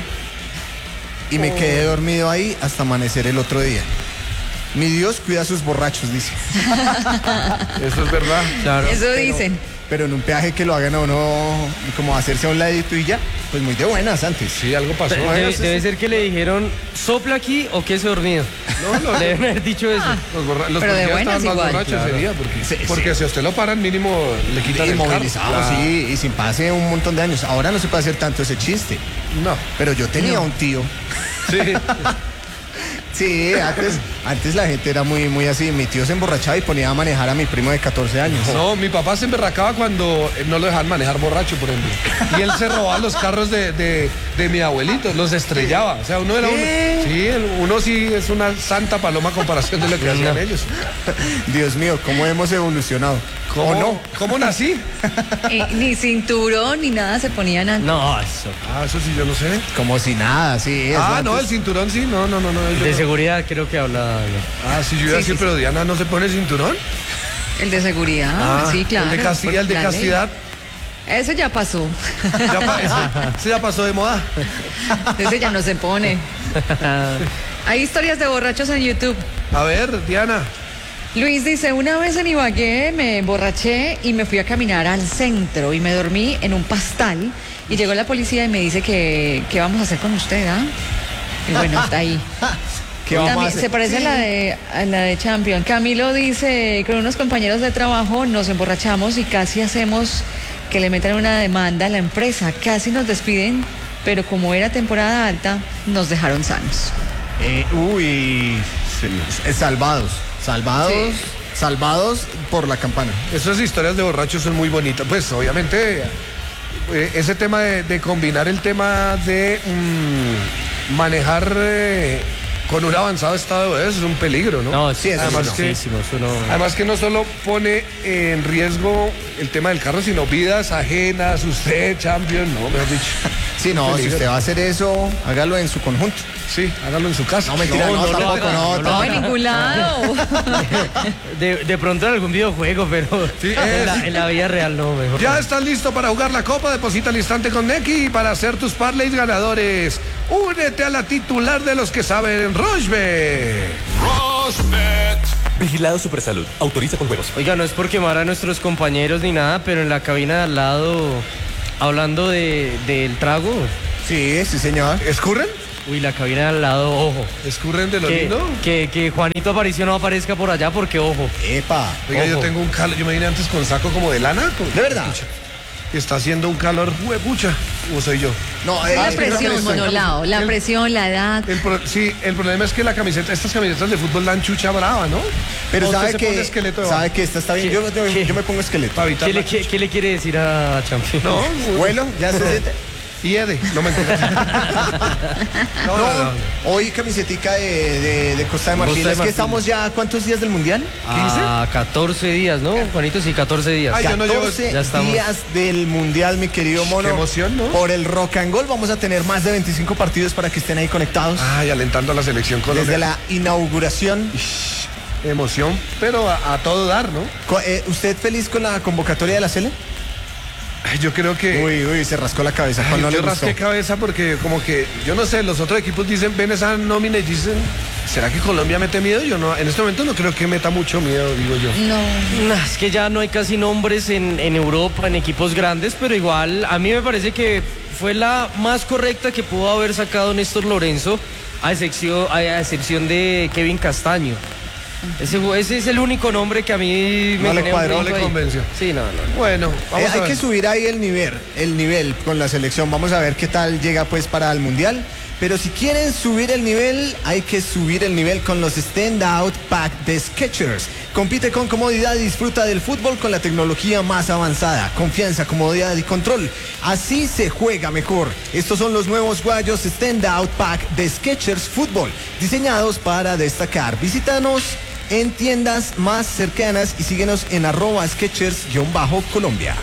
y me quedé dormido ahí hasta amanecer el otro día. Mi Dios cuida a sus borrachos, dice. Eso es verdad. Claro. Eso dicen. Pero en un peaje que lo hagan a uno como hacerse a un ladito y ya, pues muy de buenas antes. Sí, algo pasó. De- debe, debe ser que le dijeron sopla aquí o quede dormido. No, no, Le deben haber dicho eso. Los, borra- los Pero de policías buenas estaban más igual. borrachos ese Claro. día, porque, Sí, porque sí. si a usted lo paran, mínimo le quitan el carro. Inmovilizado, Claro. sí, y sin pase un montón de años. Ahora no se puede hacer tanto ese chiste. No. Pero yo tenía un tío. Sí. Sí, antes, antes la gente era muy, muy así. Mi tío se emborrachaba y ponía a manejar a mi primo de catorce años. No, mi papá se emberracaba cuando no lo dejaban manejar borracho, por ejemplo. Y él se robaba los carros de, de, de mi abuelito, los estrellaba. O sea, uno era uno. Sí, el- uno sí es una santa paloma a comparación de lo que hacían ellos. Dios mío, cómo hemos evolucionado. ¿Cómo, ¿O no? ¿Cómo nací? Eh, ni cinturón ni nada se ponían antes. No, eso. Ah, eso sí, yo no sé. Como si nada, sí. eso Ah, no, el antes- cinturón sí, no, no, no, no. yo De no. seguridad creo que habla. Ah, sí, yo iba a Sí, decir, sí, pero Diana no se pone cinturón. El de seguridad, sí, claro. El de castidad, el de La ley. castidad. Eso ya pasó. Ya, pa- ese, ese ya pasó de moda. Ese ya no se pone. Hay historias de borrachos en YouTube. A ver, Diana. Luis dice, una vez en Ibagué me emborraché y me fui a caminar al centro y me dormí en un pastal y llegó la policía y me dice que qué vamos a hacer con usted, ¿ah? Y bueno, está ahí. ¿Qué vamos a También hacer? se parece a la de a la de Champion. Camilo dice, con unos compañeros de trabajo nos emborrachamos y casi hacemos que le metan una demanda a la empresa. Casi nos despiden, pero como era temporada alta, nos dejaron sanos. Eh, uy, eh, salvados, salvados, Sí. salvados por la campana. Esas historias de borrachos son muy bonitas. Pues obviamente eh, ese tema de, de combinar el tema de mm, manejar eh, con un avanzado estado de eso es un peligro, ¿no? No, sí, es además que, muchísimo, eso no... además que no solo pone en riesgo el tema del carro, sino vidas ajenas, usted, champion, no, me has dicho. Sí, no, si usted va a hacer eso, hágalo en su conjunto. Sí, hágalo en su casa. No, mentira, no, no, no, tampoco, no, no, no, No, en ningún lado. De, de pronto en algún videojuego, pero Sí, en, es- la, en la vida real no, mejor. Ya no. estás listo para jugar la copa, deposita al instante con Neki para hacer tus parlays ganadores. Únete a la titular de los que saben, Rochbe. Rosbet. Vigilado Supersalud. Autoriza con juegos. Oiga, no es por quemar a nuestros compañeros ni nada, pero en la cabina de al lado, hablando de, del trago, Sí, sí, señor. ¿Escurren? uy, la cabina de al lado, ojo. ¿Escurren de lo Que, lindo? que, que Juanito Aparicio no aparezca por allá porque, ojo. Epa. Oiga, yo ojo. tengo un calor, yo me vine antes con saco como de lana. con- ¿De verdad? Pucha, está haciendo un calor, huepucha, o soy yo. No, Es eh, la es que presión, estoy- monolao. La el- presión, la edad. El pro- sí, el problema es que la camiseta, estas camisetas de fútbol dan chucha brava, ¿no? Pero O usted sabe se pone que, esqueleto debajo. sabe que esta está bien. Yo, yo, ¿Qué? yo me pongo esqueleto. Para evitar ¿Qué le, la qué, chucha. qué le quiere decir a Champion? No, Vuelo, ya se siente. y Ede, no me entiendes. No, no, no. Hoy camisetica de, de, de Costa de Marfil. Costa de Es que Marfil. estamos ya, ¿cuántos días del Mundial? A catorce días, ¿no, Juanito? Sí, catorce días. Ay, yo no llevo- catorce ya estamos. días del Mundial, mi querido mono. Qué emoción, ¿no? Por el Rock and Roll vamos a tener más de veinticinco partidos para que estén ahí conectados. Ay, alentando a la selección Desde colombiana. la inauguración. Emoción, pero a, a todo dar, ¿no? Co- eh, ¿Usted feliz con la convocatoria de la Sele? Ay, yo creo que... Uy, uy, se rascó la cabeza. Ay, ¿Cuál no yo le gustó? rasqué cabeza porque como que, yo no sé, los otros equipos dicen, ven esa nómina y dicen, ¿será que Colombia mete miedo? Yo no, en este momento no creo que meta mucho miedo, digo yo. No. Nah, es que ya no hay casi nombres en, en Europa, en equipos grandes, pero igual a mí me parece que fue la más correcta que pudo haber sacado Néstor Lorenzo, a excepción, a excepción de Kevin Castaño. Ese, ese es el único nombre que a mí me No le tenía un cuadró, poquito le ahí. convenció. Sí, no, no. Bueno, Eh, vamos a hay ver. que subir ahí el nivel, el nivel con la selección. Vamos a ver qué tal llega pues para el Mundial. Pero si quieren subir el nivel, hay que subir el nivel con los Stand Out Pack de Skechers. Compite con comodidad y disfruta del fútbol con la tecnología más avanzada. Confianza, comodidad y control. Así se juega mejor. Estos son los nuevos guayos Stand Out Pack de Skechers Fútbol, diseñados para destacar. Visítanos en tiendas más cercanas y síguenos en arroba Skechers-Colombia.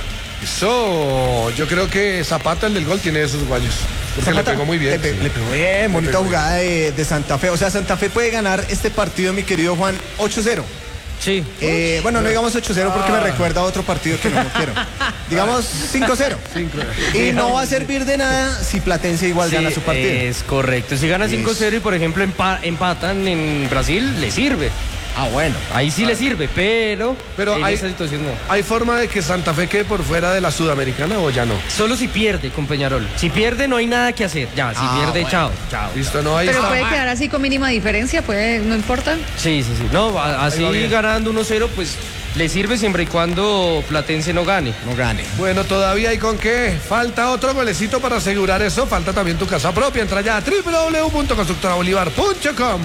Eso, yo creo que Zapata, el del gol, tiene esos guayos. Porque Zapata, le pegó muy bien. Le, pe- sí. le pegó bien, bonita pegó jugada de, de Santa Fe. O sea, Santa Fe puede ganar este partido, mi querido Juan, ocho cero. Sí. Eh, bueno, no digamos ocho cero porque me recuerda a otro partido que no, no quiero. Digamos cinco cero. Y no va a servir de nada si Platense igual Sí, gana su partido. es correcto. Si gana cinco cero y, por ejemplo, empa- empatan en Brasil, le sirve. Ah, bueno. Ahí sí le sirve, pero, Pero en hay- esa situación no. ¿Hay forma de que Santa Fe quede por fuera de la Sudamericana o ya no? Solo si pierde con Peñarol. Si pierde no hay nada que hacer. Ya, si Ah, pierde, bueno. chao, chao. Listo, no hay... Pero Ah, puede quedar así con mínima diferencia, puede, no importa. Sí, sí, sí. No, a- así va bien. ganando uno cero, pues le sirve siempre y cuando Platense no gane. No gane. Bueno, todavía hay con qué. Falta otro golecito para asegurar eso. Falta también tu casa propia. Entra ya a doble u doble u doble u punto constructora bolívar punto com.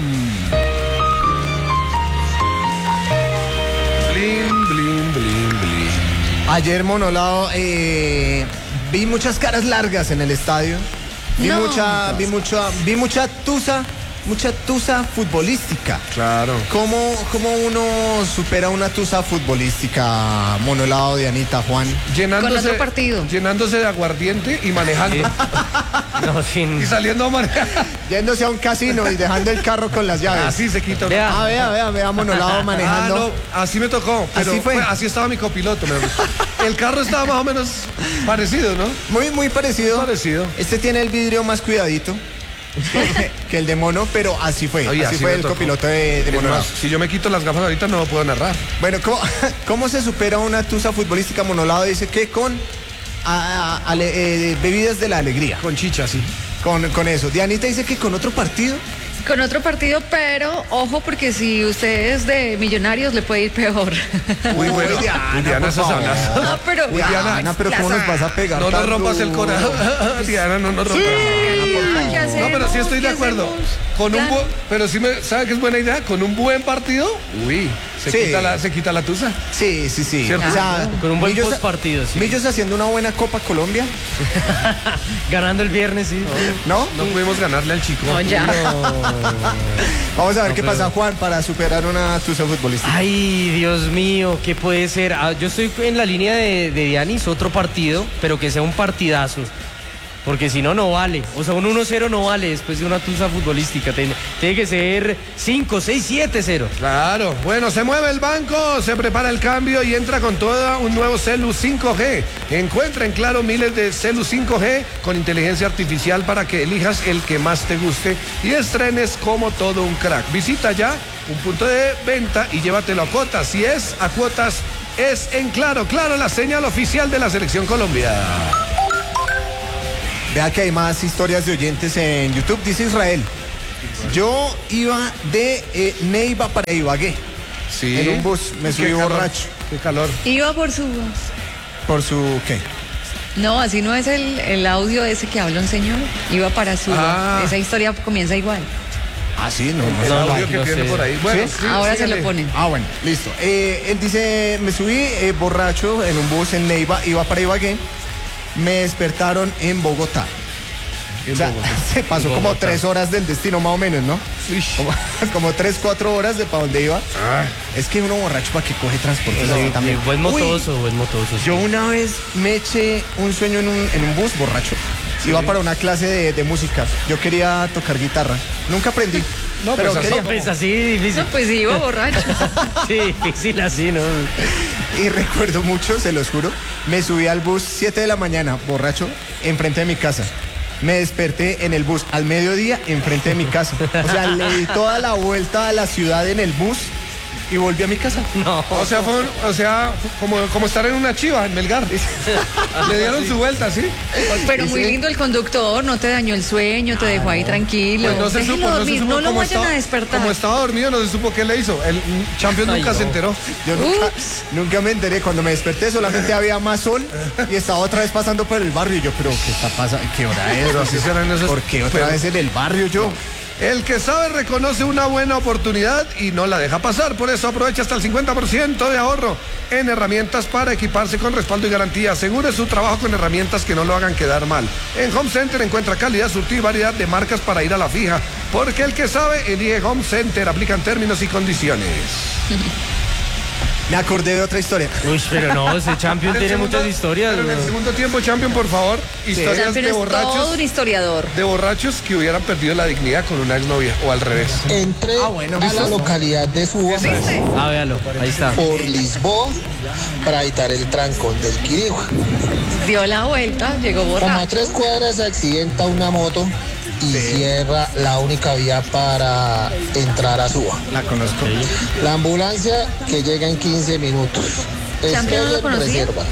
Blin, blin, blin, blin. Ayer, Monolao, eh, vi muchas caras largas en el estadio. Vi No. mucha, vi mucha, vi mucha tusa, mucha tusa futbolística. Claro. ¿Cómo, ¿Cómo uno supera una tusa futbolística, Monolao, Dianita, Juan? Llenándose, Con otro partido. Llenándose de aguardiente y manejando. No, sin... Y saliendo a manejar. Yéndose a un casino y dejando el carro con las llaves. Así se quita. Vea. Ah, vea, vea, vea, Monolao Ah, manejando. no, así me tocó. Pero Así fue. así estaba mi copiloto. me gustó. El carro estaba más o menos parecido, ¿no? Muy, muy parecido. Parecido. Este tiene el vidrio más cuidadito que, que el de Mono, pero así fue. Oye, así así fue me el tocó. copiloto de, de Es Monolao. más, si yo me quito las gafas ahorita no lo puedo narrar. Bueno, ¿cómo, cómo se supera una tusa futbolística? Monolado dice que con a- a- ale- eh, bebidas de la alegría. Con chicha, sí. Con, con eso. Dianita dice que con otro partido. Con otro partido, pero ojo porque si usted es de Millonarios le puede ir peor. Muy bueno. Uy, Diana, Uy, Diana, por esos favor. abrazos. No, pero Uy, Diana, Diana, pero ¿cómo la- nos vas a pegar? No nos tan rompas el duro? corazón. Diana, no nos rompas. ¿Qué No, pero sí hacemos? estoy de ¿Qué acuerdo. hacemos? Con un Plan. bu- pero sí me, ¿sabe qué es buena idea? Con un buen partido, uy, Se, Sí. quita, la, se quita la tusa. Sí, sí, sí. ¿Cierto? O sea, Con un buen Millos- postpartido, sí. Millos haciendo una buena Copa Colombia, Ganando el viernes, sí. ¿no? No pudimos ganarle al chico. No, ya. Vamos a ver No, qué pero- pasa, Juan, para superar una tusa futbolística. Ay, Dios mío, ¿qué puede ser? Ah, yo estoy en la línea de, de Dianis, otro partido, pero que sea un partidazo. Porque si no, no vale. O sea, un uno cero no vale después de una tusa futbolística. Tiene, tiene que ser cinco, seis, siete cero. Claro, bueno, se mueve el banco, se prepara el cambio y entra con todo un nuevo Celu cinco G. Encuentra en Claro miles de Celu cinco G con inteligencia artificial para que elijas el que más te guste y estrenes como todo un crack. Visita ya un punto de venta y llévatelo a cuotas. Si es a cuotas, es en Claro. Claro, la señal oficial de la Selección Colombia. Vea que hay más historias de oyentes en YouTube. Dice Israel, yo iba de eh, Neiva para Ibagué. Sí. En un bus, me Qué subí calor, borracho. Qué calor. Iba por su... ¿Por su qué? No, así no es el, el audio ese que habla un señor. Iba para su... Ah. Esa historia comienza igual. Ah, sí, no, El No, audio no, que no viene sé. por ahí. Bueno, ¿Sí? sí, Ahora se síguele. lo ponen. Ah, bueno, listo. Eh, él dice, me subí eh, borracho en un bus en Neiva, iba para Ibagué. Me despertaron en Bogotá. O sea, se pasó En como Bogotá. tres horas del destino más o menos, ¿no? Como, como tres, cuatro horas de para donde iba. Ah. Es que uno borracho para que coge transporte así también. Buen Uy, motoso, buen motoso. sí. yo una vez me eché un sueño en un, en un bus borracho. Iba para una clase de, de música. Yo quería tocar guitarra. Nunca aprendí. No, pero pues, quería. Pues así difícil. No, pues iba borracho. Sí, difícil así, ¿no? Y recuerdo mucho, se los juro, me subí al bus siete de la mañana, borracho, enfrente de mi casa. Me desperté en el bus al mediodía, enfrente de mi casa. O sea, le di toda la vuelta a la ciudad en el bus y volví a mi casa. No. O sea, fue un- o sea como, como estar en una chiva en Melgar. Le dieron su vuelta, ¿sí? Pero muy lindo el conductor, no te dañó el sueño, te dejó ahí tranquilo. Pues no se Déjelo supo, no se dormir, supo no lo cómo vayan estaba- a despertar. Como estaba dormido, no se supo qué le hizo. El Champion Ay, nunca no. se enteró. Yo nunca, Ups. nunca me enteré. Cuando me desperté solamente había más sol y estaba otra vez pasando por el barrio. Y yo, pero ¿qué está pasando? ¿Qué hora es? Pero así serán esos- ¿Por qué otra pero- vez en el barrio yo? El que sabe reconoce una buena oportunidad y no la deja pasar. Por eso aprovecha hasta el cincuenta por ciento de ahorro en herramientas para equiparse con respaldo y garantía. Asegure su trabajo con herramientas que no lo hagan quedar mal. En Home Center encuentra calidad, surtido y variedad de marcas para ir a la fija. Porque el que sabe, elige Home Center. Aplican términos y condiciones. Me acordé de otra historia. Uy, pero no, ese Champion En el tiene segundo- muchas historias. pero en el ¿no? segundo tiempo, Champion, por favor. Historias Champion de es todo borrachos. un historiador. De borrachos que hubieran perdido la dignidad con una exnovia o al revés. Entré Ah, bueno, a la ¿listo? localidad de Suba Ah, véalo, ahí está. por Lisboa para evitar el trancón del Quirigua. Dio la vuelta, llegó Como a borracho. tres cuadras se accidenta una moto y cierra la única vía para entrar a Suba. La conozco. La ambulancia que llega en quince minutos. ¿Champion no lo Estrella en conocía? reserva.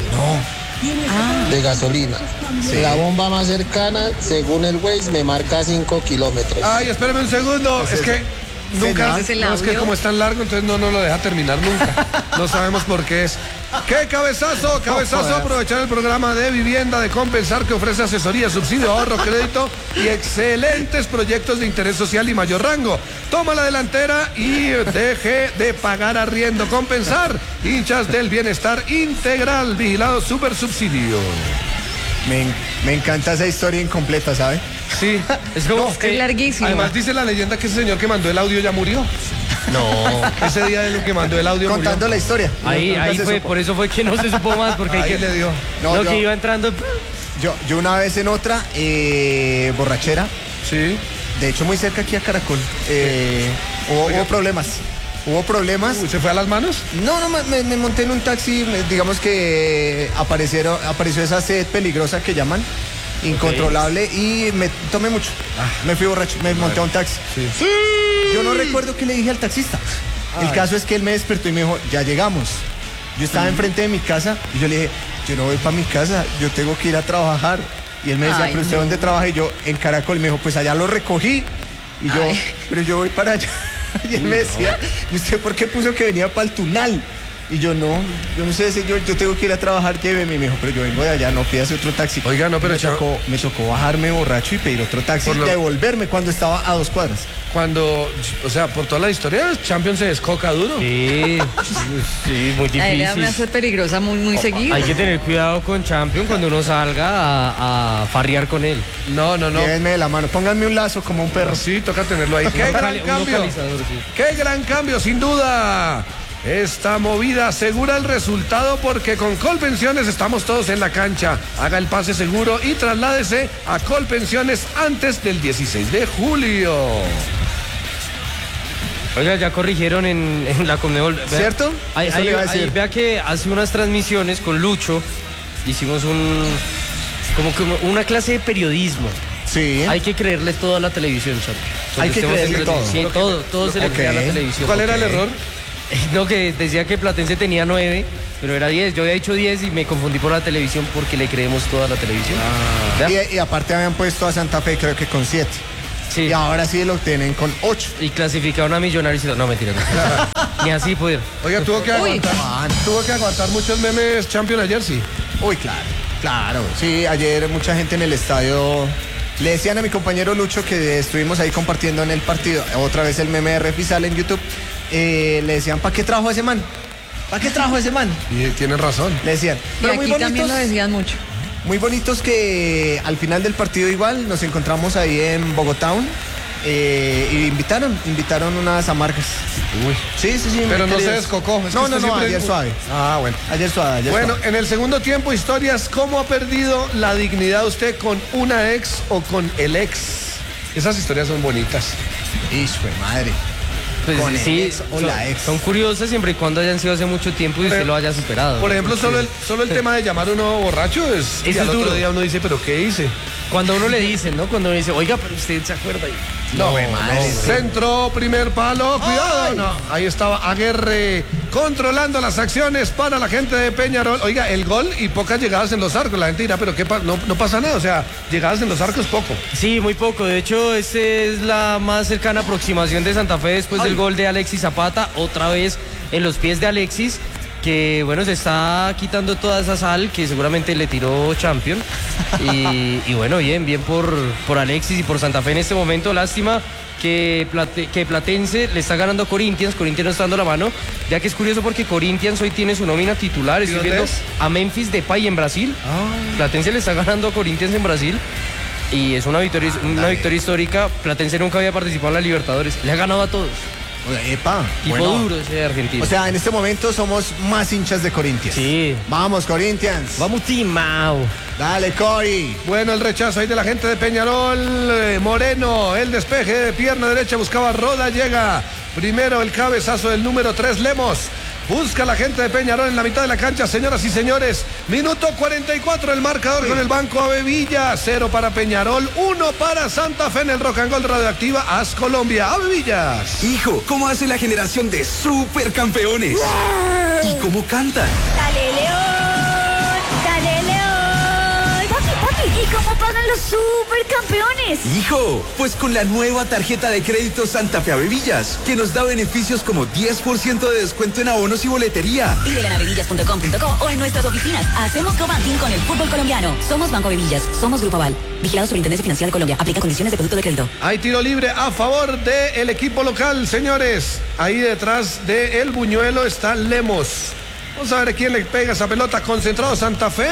De gasolina. La bomba más cercana, según el Waze, me marca cinco kilómetros. Ay, espérame un segundo. Es que nunca. Ese es el No, es que audio. como es tan largo, entonces no nos lo deja terminar nunca. No sabemos por qué es. ¡Qué cabezazo! Cabezazo, aprovechar el programa de vivienda de Compensar que ofrece asesoría, subsidio, ahorro, crédito y excelentes proyectos de interés social y mayor rango. Toma la delantera y deje de pagar arriendo. Compensar, hinchas del bienestar integral, vigilado super subsidio. Me, me encanta esa historia incompleta, ¿sabe? Sí, Es como Es que es larguísimo. además dice la leyenda que ese señor que mandó el audio ya murió. No. Ese día de lo que mandó el audio Contando murió. la historia. Ahí, Nunca ahí se fue, supo. por eso fue que no se supo más, porque hay Ahí que. le dio. No, No, yo- que iba entrando. Yo, yo una vez en otra, eh, borrachera, Sí. de hecho muy cerca aquí a Caracol, eh, hubo, hubo problemas. Hubo problemas. Uy, ¿se fue a las manos? No, no, me, me monté en un taxi, me- digamos que aparecieron, apareció esa sed peligrosa que llaman, incontrolable, y me tomé mucho. Me fui borracho, me monté a un taxi. Yo no recuerdo qué le dije al taxista. El caso es que él me despertó y me dijo, ya llegamos. Yo estaba enfrente de mi casa y yo le dije, yo no voy para mi casa, yo tengo que ir a trabajar. Y él me decía, Ay, pero ¿usted no. dónde trabaja? Y yo, en Caracol. Y me dijo, pues allá lo recogí. Y yo, Ay. pero yo voy para allá. Y él me decía, ¿y usted por qué puso que venía para el Tunal? Y yo no, yo no sé, señor, yo tengo que ir a trabajar, lléveme. Y me dijo, pero yo vengo de allá, no pidas otro taxi. Oiga, no, pero me tocó, me tocó bajarme borracho y pedir otro taxi y lo... devolverme cuando estaba a dos cuadras. Cuando, o sea, por toda la historia, Champions se descoca duro. Sí, sí, muy difícil. Ahí le van a ser peligrosa muy, muy seguido. Hay que tener cuidado con Champions cuando uno salga a, a farrear con él. No, no, no. Llévenme de la mano, pónganme un lazo como un perro. Sí, toca tenerlo ahí. ¡Qué gran cambio! Sí. ¡Qué gran cambio, sin duda! Esta movida asegura el resultado porque con Colpensiones estamos todos en la cancha. Haga el pase seguro y trasládese a Colpensiones antes del dieciséis de julio. Oiga, ya corrigieron en, en la Conmebol. ¿Cierto? Ahí, Eso ahí, le iba a ahí, decir. vea que hace unas transmisiones con Lucho. Hicimos un... como que una clase de periodismo. Sí. Hay que creerle todo a la televisión, Chato. Hay que creerle entre... todo. Sí, todo, todo se le Ok. cree a la televisión. ¿Cuál era el error? No, que decía que Platense tenía nueve, pero era diez. Yo había dicho diez y me confundí por la televisión porque le creemos toda la televisión. Ah. Y, y aparte habían puesto a Santa Fe creo que con siete. Sí. Y ahora sí lo tienen con ocho. Y clasificaron a Millonarios. No, mentira. No. Ni así pudieron. Oiga, tuvo que Uy. aguantar, tuvo que aguantar muchos memes Champions ayer, sí. Uy, claro, claro. Sí, ayer mucha gente en el estadio le decían a mi compañero Lucho que estuvimos ahí compartiendo en el partido, otra vez el meme de Refisal en YouTube, eh, le decían, ¿para qué trajo ese man? ¿Para qué trajo ese man? Y tienen razón. Le decían. Y Pero aquí muy también lo bonitos, decían mucho. muy bonitos que al final del partido igual nos encontramos ahí en Bogotá. Eh, y invitaron, invitaron unas amargas. Uy. Sí, sí, sí. Pero muy no se queridos. descocó. Es que No, no, usted no, siempre- ayer suave. Ah, bueno. Ayer suave, ayer Bueno, suave. en el segundo tiempo, historias, ¿cómo ha perdido la dignidad usted con una ex o con el ex? Esas historias son bonitas. Hijo de madre. Pues Con el sí, ex o son, la ex. son curiosas siempre y cuando hayan sido hace mucho tiempo y usted Pero, lo haya superado. Por ejemplo, solo el, solo el tema de llamar a uno borracho es... y Eso al es otro duro. día uno dice, ¿pero qué hice? Cuando uno le dicen, ¿no? Cuando uno dice, oiga, pero usted se acuerda. Y... No, madre, no. Centro, primer palo, cuidado. Ay. No, ahí estaba Aguerre controlando las acciones para la gente de Peñarol. Oiga, el gol y pocas llegadas en los arcos. La gente dirá, pero qué pa no, no pasa nada. O sea, llegadas en los arcos poco. Sí, muy poco. De hecho, esta es la más cercana aproximación de Santa Fe después Ay. del gol de Alexis Zapata. Otra vez en los pies de Alexis, que bueno, se está quitando toda esa sal que seguramente le tiró Champion. Y, y bueno, bien, bien por, por Alexis y por Santa Fe en este momento. Lástima que, Plate- que Platense le está ganando a Corinthians. Corinthians no está dando la mano. Ya que es curioso porque Corinthians hoy tiene su nómina titular. Estoy dónde viendo es? a Memphis Depay en Brasil. Platense le está ganando a Corinthians en Brasil. Y es una victoria, una victoria histórica. Platense nunca había participado en la Libertadores. Le ha ganado a todos. Oye, epa. Tipo bueno. duro ese de Argentina. O sea, en este momento somos más hinchas de Corinthians. sí. Vamos, Corinthians. Vamos, Timao. Dale, Cory. Bueno, el rechazo ahí de la gente de Peñarol. eh, Moreno, el despeje de pierna derecha, buscaba Roda, llega. Primero el cabezazo del número tres, Lemos. Busca la gente de Peñarol en la mitad de la cancha, señoras y señores. Minuto cuarenta y cuatro, el marcador con el banco Avevilla. Cero para Peñarol, uno para Santa Fe en el Rock and Gold Radioactiva. Haz Colombia, Avevillas. Hijo, ¿cómo hace la generación de supercampeones? ¿Y cómo cantan? ¡Dale, León! ¡Dale, León! Papi, papi, ¿y cómo pagan los supercampeones? Hijo, pues con la nueva tarjeta de crédito Santa Fe Avevillas, que nos da beneficios como diez por ciento de descuento en abonos y boletería. Pídela en avevillas punto com punto co o en nuestras oficinas. Hacemos co-banking con el fútbol colombiano. Somos Banco Avevillas, somos Grupo Aval. Vigilado Superintendencia Financiera de Colombia. Aplica condiciones de producto de crédito. Hay tiro libre a favor del equipo local, señores. Ahí detrás de el Buñuelo está Lemos. Vamos a ver quién le pega esa pelota. Concentrado Santa Fe.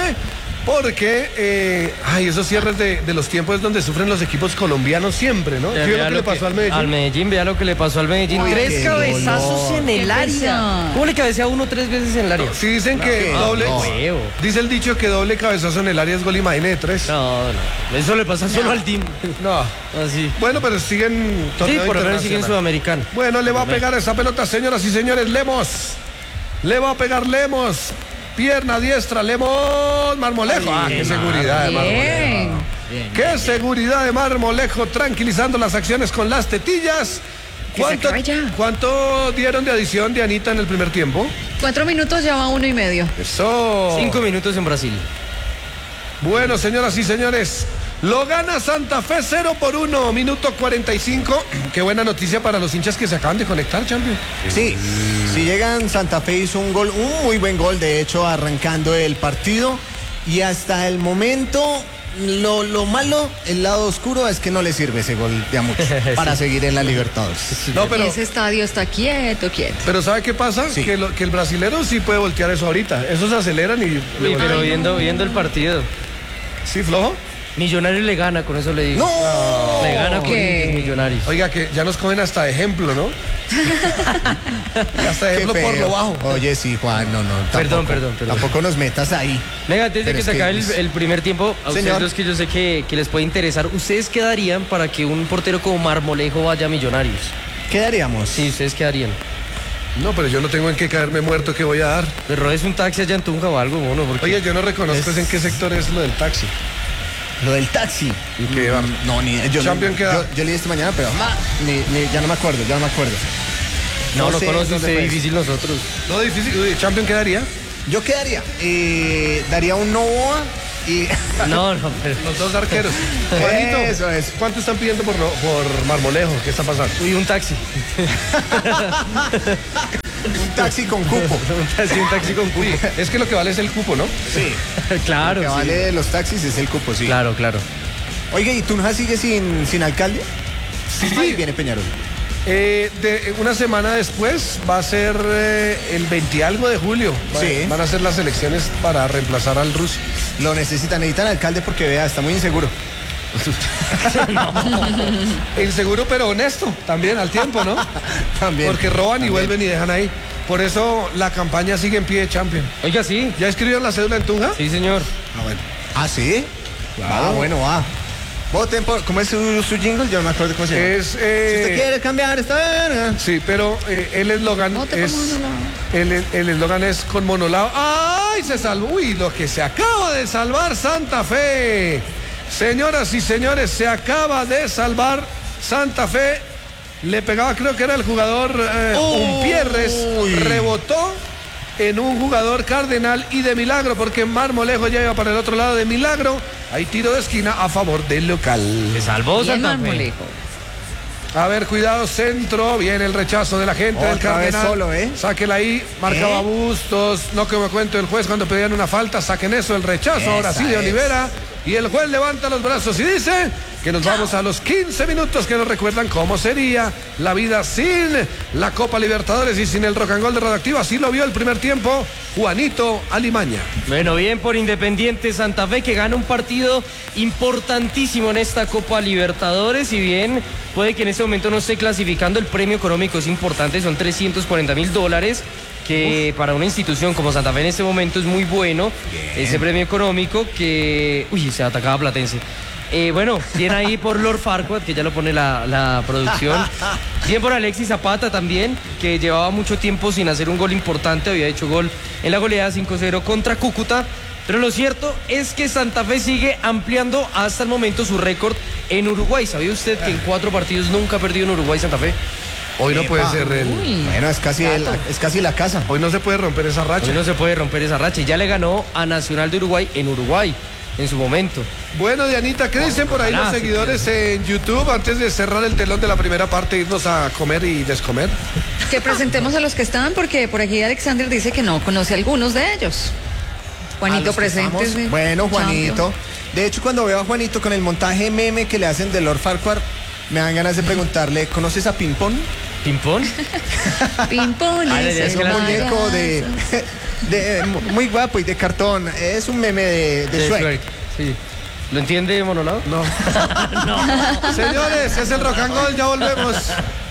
Porque, eh, ay, esos cierres de, de los tiempos es donde sufren los equipos colombianos siempre, ¿no? Ya, ¿Sí ve vea lo que le pasó al Medellín? Al Medellín, vea lo que le pasó al Medellín. Uy, tres qué cabezazos dolor. en el Qué área. pesado. ¿Cómo le cabecea a uno tres veces en el área? Si dicen que no, doble, no. Huevo. dice el dicho que doble cabezazo en el área es gol, imagínate, tres. No, no. Eso le pasa solo al team. No. Así. Bueno, pero siguen Sí, torneo por lo menos sigue en internacional. Sudamericano. Bueno, le va a pegar esa pelota, señoras y señores, Lemos. Le va a pegar Lemos. Pierna diestra, Lemos, Marmolejo. Ah, qué seguridad de Marmolejo. Bien. Qué seguridad de Marmolejo, tranquilizando las acciones con las tetillas. Que se ¿Cuánto, acabe ya. ¿Cuánto dieron de adición de Anita en el primer tiempo? Cuatro minutos ya va uno y medio. Eso. Cinco minutos en Brasil. Bueno, señoras y señores, Lo gana Santa Fe cero por uno, minuto cuarenta y cinco. Qué buena noticia para los hinchas que se acaban de conectar, Champion. Sí, si llegan, Santa Fe hizo un gol, un muy buen gol, de hecho, arrancando el partido. Y hasta el momento, lo, lo malo, el lado oscuro, es que no le sirve ese gol de a mucho para seguir en la Libertadores. No, pero, ese estadio está quieto, quieto. Pero ¿sabe qué pasa? Sí. Que, lo, que el brasilero sí puede voltear eso ahorita. Esos se aceleran y... Uy, pero viendo, viendo el partido. ¿Sí, flojo? Millonarios le gana, con eso le digo. ¡No! Le gana con ¿Qué? Millonarios. Oiga, que ya nos cogen hasta de ejemplo, ¿no? Hasta de ejemplo Qué por feo. lo bajo. Oye, sí, Juan, no, no. Tampoco, Perdón, perdón, perdón. Tampoco nos metas ahí. Venga, antes de Pero que es se que acabe el, es- el primer tiempo, a ustedes Señor. dos que yo sé que, que les puede interesar, ¿ustedes qué darían para que un portero como Marmolejo vaya a Millonarios? ¿Qué daríamos? Sí, ¿ustedes qué darían? No, pero yo no tengo en qué caerme muerto que voy a dar. Pero es un taxi allá en Tunja o algo, mono. Porque... Oye, yo no reconozco Es- en qué sector es lo del taxi. Lo del taxi. ¿Y qué va? No, ni yo. Champion, ¿qué da? yo, yo leí esta mañana, pero ma, ni, ni- ya no me acuerdo, ya no me acuerdo. no, no sé conoce dónde usted, fue. difícil nosotros. No, difícil. Uy, ¿Champion qué daría? Yo quedaría, eh, daría un Novoa y... No, no, pero... Los dos arqueros. Juanito, Eso es. ¿cuánto están pidiendo por, no- por Marmolejo? ¿Qué está pasando? Uy, un taxi. Un taxi con cupo. un, taxi un taxi con cupo. Uy, es que lo que vale es el cupo, ¿no? Sí. Claro, Lo que sí. vale de los taxis es el cupo, sí. Claro, claro. Oiga, ¿y Tunja sigue sin, sin alcalde? Sí. Ahí viene Peñarol. Eh, de, una semana después va a ser eh, el veinte algo de julio. Va- Sí. Van a ser las elecciones para reemplazar al ruso. Lo necesitan, necesitan alcalde porque vea, está muy inseguro. Inseguro pero honesto también al tiempo, ¿no? También. Porque roban y También. vuelven y dejan ahí. Por eso la campaña sigue en pie de Champion. Oiga, sí. ¿Ya escribieron la cédula en Tunja? Sí, señor. Ah, bueno. ¿Ah, sí? Claro. Ah, bueno, va. Voten por... ¿Cómo es su, su jingle? Yo no me acuerdo cómo se llama. Es, eh, Si usted quiere cambiar esta verga. Sí, pero eh, el eslogan Vote es... por Monolao. El el eslogan es con Monolao. ¡Ay! Se salvó. Uy, lo que se acaba de salvar Santa Fe. Señoras y señores, se acaba de salvar Santa Fe. Le pegaba, creo que era el jugador eh, Umpierres. Uy. Rebotó en un jugador Cardenal y de milagro, porque Marmolejo ya iba para el otro lado de milagro. Hay tiro de esquina a favor del local. Se salvó Bien Santa Fe. Marmolejo. A ver, cuidado, centro. Viene el rechazo de la gente del Otra vez Cardenal. solo, ¿eh? Sáquela ahí. Marcaba ¿Eh? Bustos. No que me cuento el juez cuando pedían una falta. Saquen eso, el rechazo. Ahora sí de Esa es. Olivera. Y el juez levanta los brazos y dice que nos vamos a los quince minutos que nos recuerdan cómo sería la vida sin la Copa Libertadores y sin el rock and roll de Radioactiva. Así lo vio el primer tiempo Juanito Alimaña. Bueno, bien por Independiente Santa Fe, que gana un partido importantísimo en esta Copa Libertadores. Y bien, puede que en este momento no esté clasificando, el premio económico es importante, son trescientos cuarenta mil dólares, que para una institución como Santa Fe en este momento es muy bueno. Ese premio económico que... Uy, se atacaba Platense. Eh, bueno, bien ahí por Lord Farquaad, que ya lo pone la, la producción. Bien por Alexis Zapata también, que llevaba mucho tiempo sin hacer un gol importante. Había hecho gol en la goleada cinco cero contra Cúcuta. Pero lo cierto es que Santa Fe sigue ampliando hasta el momento su récord en Uruguay. ¿Sabía usted que en cuatro partidos nunca ha perdido en Uruguay Santa Fe? Hoy no puede Epa. ser el... Uy. Bueno, es casi, el- es casi la casa. Hoy no se puede romper esa racha. Hoy no se puede romper esa racha. Y ya le ganó a Nacional de Uruguay en Uruguay, en su momento. Bueno, Dianita, ¿qué dicen por ahí los Ojalá, seguidores en YouTube antes de cerrar el telón de la primera parte e irnos a comer y descomer? Que presentemos a los que están, porque por aquí Alexander dice que no conoce a algunos de ellos. A Juanito, los que presente. estamos. Bueno, Juanito. De hecho, cuando veo a Juanito con el montaje meme que le hacen de Lord Farquaad, me dan ganas de preguntarle, ¿conoces a Pimpón? ¿Ping-pong? Pimpón. Ah, ya, ya, Es es que un la- muñeco de, de- muy guapo y de cartón. Es un meme de, de De Shrek. Shrek, sí. ¿Lo entiende, Monolao? No. No. Señores, es el rock and roll, ya volvemos.